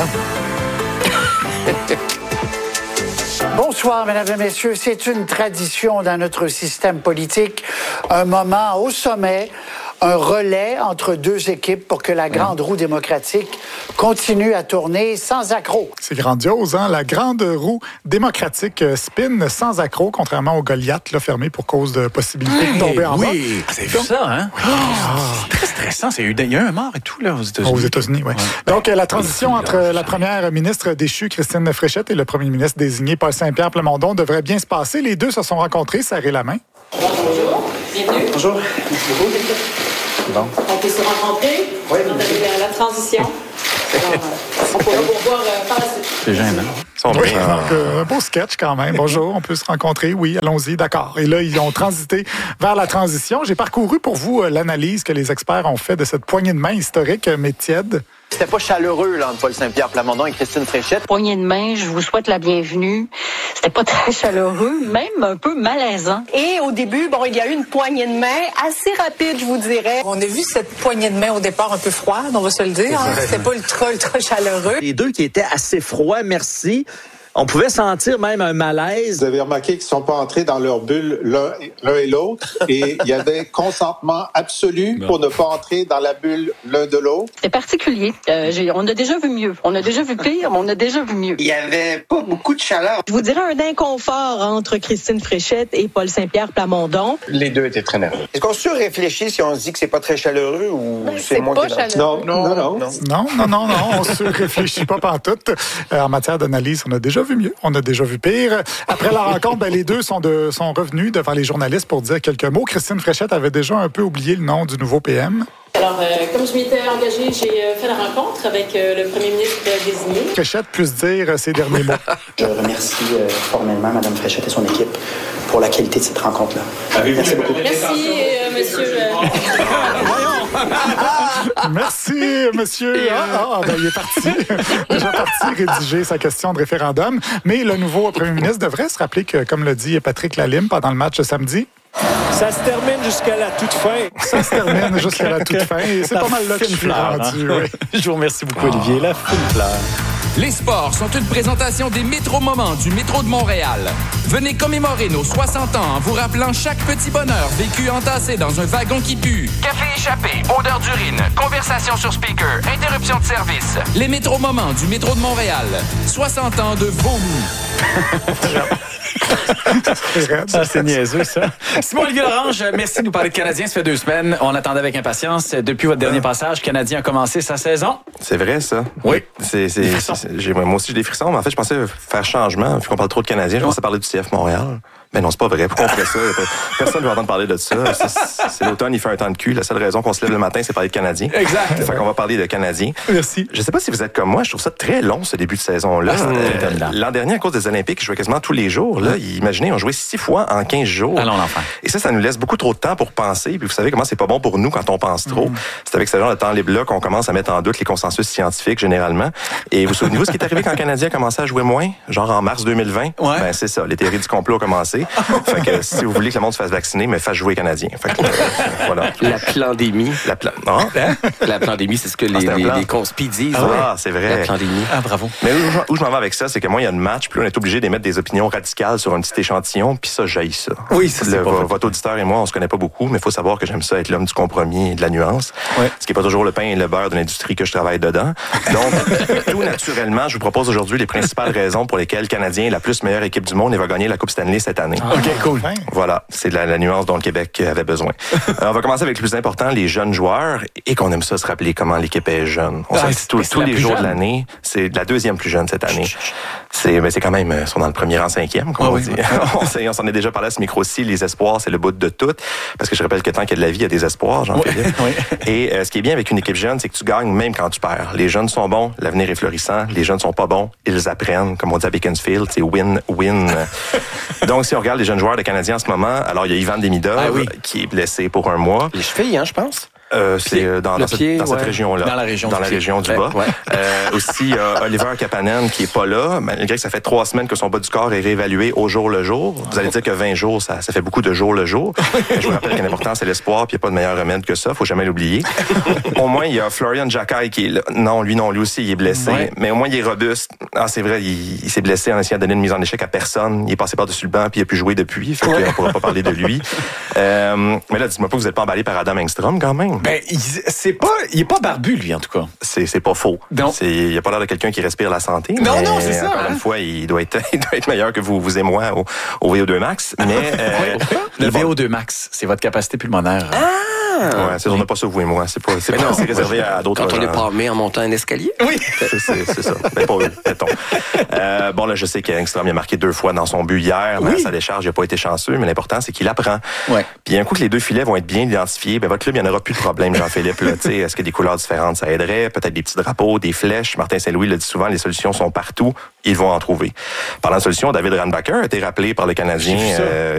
S3: Bonsoir, mesdames et messieurs. C'est une tradition dans notre système politique. Un moment au sommet, un relais entre deux équipes pour que la grande roue démocratique continue à tourner sans accroc.
S2: C'est grandiose, hein? La grande roue démocratique spin sans accroc, contrairement au Goliath, là, fermé pour cause de possibilité de tomber en bas.
S28: Oui, c'est vu ça, hein? Oui. Oh, c'est très stressant. C'est, il y a un mort et tout, là, aux États-Unis.
S2: Aux États-Unis, oui. Ouais. Donc, la transition entre la première ministre déchue, Christine Fréchette, et le premier ministre désigné, Paul Saint-Pierre Plamondon, devrait bien se passer. Les deux se sont rencontrés, serré la main.
S4: Bonjour, bienvenue.
S28: Bonjour. Merci beaucoup.
S4: Bon. On peut se rencontrer
S28: oui,
S4: dans la, la transition. Alors, on pourra vous revoir euh, par la suite.
S28: C'est gênant.
S2: Oui, donc, euh, un beau sketch quand même. Bonjour, on peut se rencontrer. Oui, allons-y, d'accord. Et là, ils ont transité vers la transition. J'ai parcouru pour vous euh, l'analyse que les experts ont fait de cette poignée de main historique, mais tiède.
S5: C'était pas chaleureux, là, entre Paul Saint-Pierre Plamondon et Christine Fréchette.
S6: Poignée de main, je vous souhaite la bienvenue. C'était pas très chaleureux, même un peu malaisant.
S7: Et au début, bon, il y a eu une poignée de main assez rapide, je vous dirais. On a vu cette poignée de main au départ un peu froide, on va se le dire. Hein? C'était pas ultra, ultra chaleureux.
S9: Les deux qui étaient assez froids, merci. On pouvait sentir même un malaise.
S10: Vous avez remarqué qu'ils ne sont pas entrés dans leur bulle l'un, l'un et l'autre et il y avait consentement absolu non. pour ne pas entrer dans la bulle l'un de l'autre.
S6: C'est particulier. Euh, j'ai, on a déjà vu mieux. On a déjà vu pire, mais on a déjà vu mieux.
S9: Il n'y avait pas beaucoup de chaleur.
S7: Je vous dirais un inconfort entre Christine Fréchette et Paul Saint-Pierre Plamondon.
S10: Les deux étaient très nerveux.
S9: Est-ce qu'on surréfléchit si on se dit que c'est pas très chaleureux ou
S7: ben, c'est, c'est moins
S9: pas
S7: chaleureux?
S10: Non, non, non. Non,
S2: non, non, non, non on surréfléchit pas pantoute. Euh, en matière d'analyse, on a déjà vu mieux. On a déjà vu pire. Après la rencontre, ben, les deux sont, de, sont revenus devant les journalistes pour dire quelques mots. Christine Fréchette avait déjà un peu oublié le nom du nouveau P M.
S6: Alors, euh, comme je m'étais engagée, j'ai euh, fait la rencontre avec euh, le premier ministre désigné.
S2: Fréchette puisse dire euh, ses derniers mots.
S29: Je remercie euh, formellement Mme Fréchette et son équipe pour la qualité de cette rencontre-là.
S6: Merci beaucoup. Merci, euh, monsieur. Euh...
S2: Merci, monsieur. Ah, ah, ben, il est parti. Déjà parti rédiger sa question de référendum. Mais le nouveau premier ministre devrait se rappeler que, comme l'a dit Patrick Lalime pendant le match de samedi,
S19: ça se termine jusqu'à la toute fin.
S2: Ça se termine jusqu'à la toute fin. Et c'est la pas mal là que je suis rendu. Hein? Oui.
S28: Je vous remercie beaucoup, Olivier. La fine fleur.
S30: Les sports sont une présentation des Métro-Moments du métro de Montréal. Venez commémorer nos soixante ans en vous rappelant chaque petit bonheur vécu entassé dans un wagon qui pue. Café échappé, odeur d'urine, conversation sur speaker, interruption de service. Les Métro-Moments du métro de Montréal. soixante ans de vomi.
S28: Ah, c'est niaiseux, ça. Simon-Olivier Lorange, merci de nous parler de Canadiens. Ça fait deux semaines. On attendait avec impatience. Depuis votre dernier passage, Canadien a commencé sa saison.
S31: C'est vrai, ça.
S28: Oui.
S31: C'est, c'est, c'est, j'ai, moi aussi, j'ai des frissons. Mais en fait, je pensais faire changement. Vu qu'on parle trop de Canadiens, je pensais parler du C F Montréal. Mais non, c'est pas vrai. Pourquoi on ferait ça? Personne ne veut entendre parler de ça. C'est, c'est l'automne, il fait un temps de cul. La seule raison qu'on se lève le matin, c'est parler de Canadiens.
S28: Exact.
S31: Fait qu'on va parler de Canadiens.
S28: Merci.
S31: Je sais pas si vous êtes comme moi. Je trouve ça très long, ce début de saison-là. Ah, euh, l'an dernier, à cause des Olympiques, je jouais quasiment tous les jours. Là, imaginez, on jouait six fois en quinze jours.
S28: Allons, l'enfant.
S31: Et ça, ça nous laisse beaucoup trop de temps pour penser. Puis vous savez comment c'est pas bon pour nous quand on pense trop. Mm. C'est avec ce genre de temps libre-là qu'on commence à mettre en doute les consensus scientifiques, généralement. Et vous souvenez-vous ce qui est arrivé quand le Canadien a commencé à jouer moins? Genre en mars deux mille vingt?
S28: Ouais.
S31: Ben, c'est ça. Les théories du complot ont commencé. santé. Fait que si vous voulez que le monde se fasse vacciner, mais fasse jouer les Canadiens. Fait que, euh, voilà.
S27: La pandémie.
S31: La, pla... hein?
S27: La pandémie, c'est ce que les,
S31: ah,
S27: les, les conspis disent.
S31: Ah,
S27: ouais.
S31: ah c'est vrai.
S27: La pandémie.
S28: Ah, bravo.
S31: Mais où, où je m'en vais avec ça, c'est que moi, il y a une match, puis on est obligé d'émettre des opinions radicales sur un petit échantillon, puis ça, j'haïs ça.
S28: Oui, ça, c'est
S31: le,
S28: pas
S31: Votre auditeur et moi, on se connaît pas beaucoup, mais il faut savoir que j'aime ça être l'homme du compromis et de la nuance.
S28: Ouais.
S31: Ce qui est pas toujours le pain et le beurre de l'industrie que je travaille dedans. Donc, tout naturellement, je vous propose aujourd'hui les principales raisons pour lesquelles le Canadien est la plus meilleure équipe du monde et va gagner la Coupe Stanley cette année.
S28: Ah, OK, cool.
S31: Voilà, c'est de la, la nuance dont le Québec avait besoin. Alors, on va commencer avec le plus important, les jeunes joueurs, et qu'on aime ça se rappeler comment l'équipe est jeune. On
S28: ah,
S31: sait tous, tous les jours jeune. de l'année, c'est la deuxième plus jeune cette année. C'est, ben, c'est quand même, ils sont dans le premier rang cinquième, comme ah, on oui, dit. Oui. on, s'est, on s'en est déjà parlé à ce micro-ci, les espoirs, c'est le bout de tout. Parce que je rappelle que tant qu'il y a de la vie, il y a des espoirs, Jean-Philippe. Oui, oui. Et euh, ce qui est bien avec une équipe jeune, c'est que tu gagnes même quand tu perds. Les jeunes sont bons, l'avenir est florissant. Les jeunes sont pas bons, ils apprennent. Comme on dit à Beaconsfield, c'est win-win. Donc, si on regarde les jeunes joueurs de Canadiens en ce moment, alors il y a Ivan Demidov, ah, oui. qui est blessé pour un mois.
S27: Les chevilles, hein, je pense.
S31: Euh, c'est dans, dans,
S27: pied,
S31: cette, dans
S27: ouais.
S31: cette région-là.
S28: Dans la région
S31: dans
S28: du,
S31: la région du
S28: ouais,
S31: bas.
S28: Ouais.
S31: Euh, aussi, il y a Oliver Kapanen qui est pas là, malgré que ça fait trois semaines que son bas du corps est réévalué au jour le jour. Vous allez dire que vingt jours, ça, ça fait beaucoup de jour le jour. Je vous rappelle que l'important, c'est l'espoir, puis il n'y a pas de meilleur remède que ça. Faut jamais l'oublier. Au moins, il y a Florian Jacquet qui est là. Non, lui, non, lui aussi, il est blessé. Ouais. Mais au moins, il est robuste. Ah, c'est vrai, il, il s'est blessé en essayant de donner une mise en échec à personne. Il est passé par-dessus le banc, puis il a pu jouer depuis. Fait ouais. qu'on pourra pas parler de lui. Euh, mais là, dis-moi pas que vous êtes pas emballé par Adam Engstrom, quand même.
S28: Ben, il, c'est pas, il est pas barbu, lui, en tout cas.
S31: C'est, c'est pas faux. Non. C'est, il a pas l'air de quelqu'un qui respire la santé.
S28: Non, non, c'est ça.
S31: Encore hein? une fois, il doit être, il doit être meilleur que vous, vous et moi au, au V O deux max. Mais,
S28: euh, le V O deux max, c'est votre capacité pulmonaire.
S27: Ah!
S31: Ouais, c'est, on n'a pas ça, vous et moi. C'est pas, c'est, pas, non, c'est réservé à d'autres
S27: gens. Quand on
S31: gens.
S27: est palmé en montant un escalier?
S28: Oui.
S31: C'est, c'est, c'est ça. Mais pas eux, mettons. Euh, bon, là, je sais qu'Engstrom a marqué deux fois dans son but hier. Oui. Sa décharge, il n'a pas été chanceux, mais l'important, c'est qu'il apprend.
S28: Ouais.
S31: Puis, un coup que les deux filets vont être bien identifiés, ben, votre club, il n'y en aura plus de problème, Jean-Philippe. Là, t'sais, est-ce que des couleurs différentes, ça aiderait? Peut-être des petits drapeaux, des flèches. Martin Saint-Louis le dit souvent, les solutions sont partout. Ils vont en trouver. Parlant de solutions, David Randbacker a été rappelé par le Canadien euh,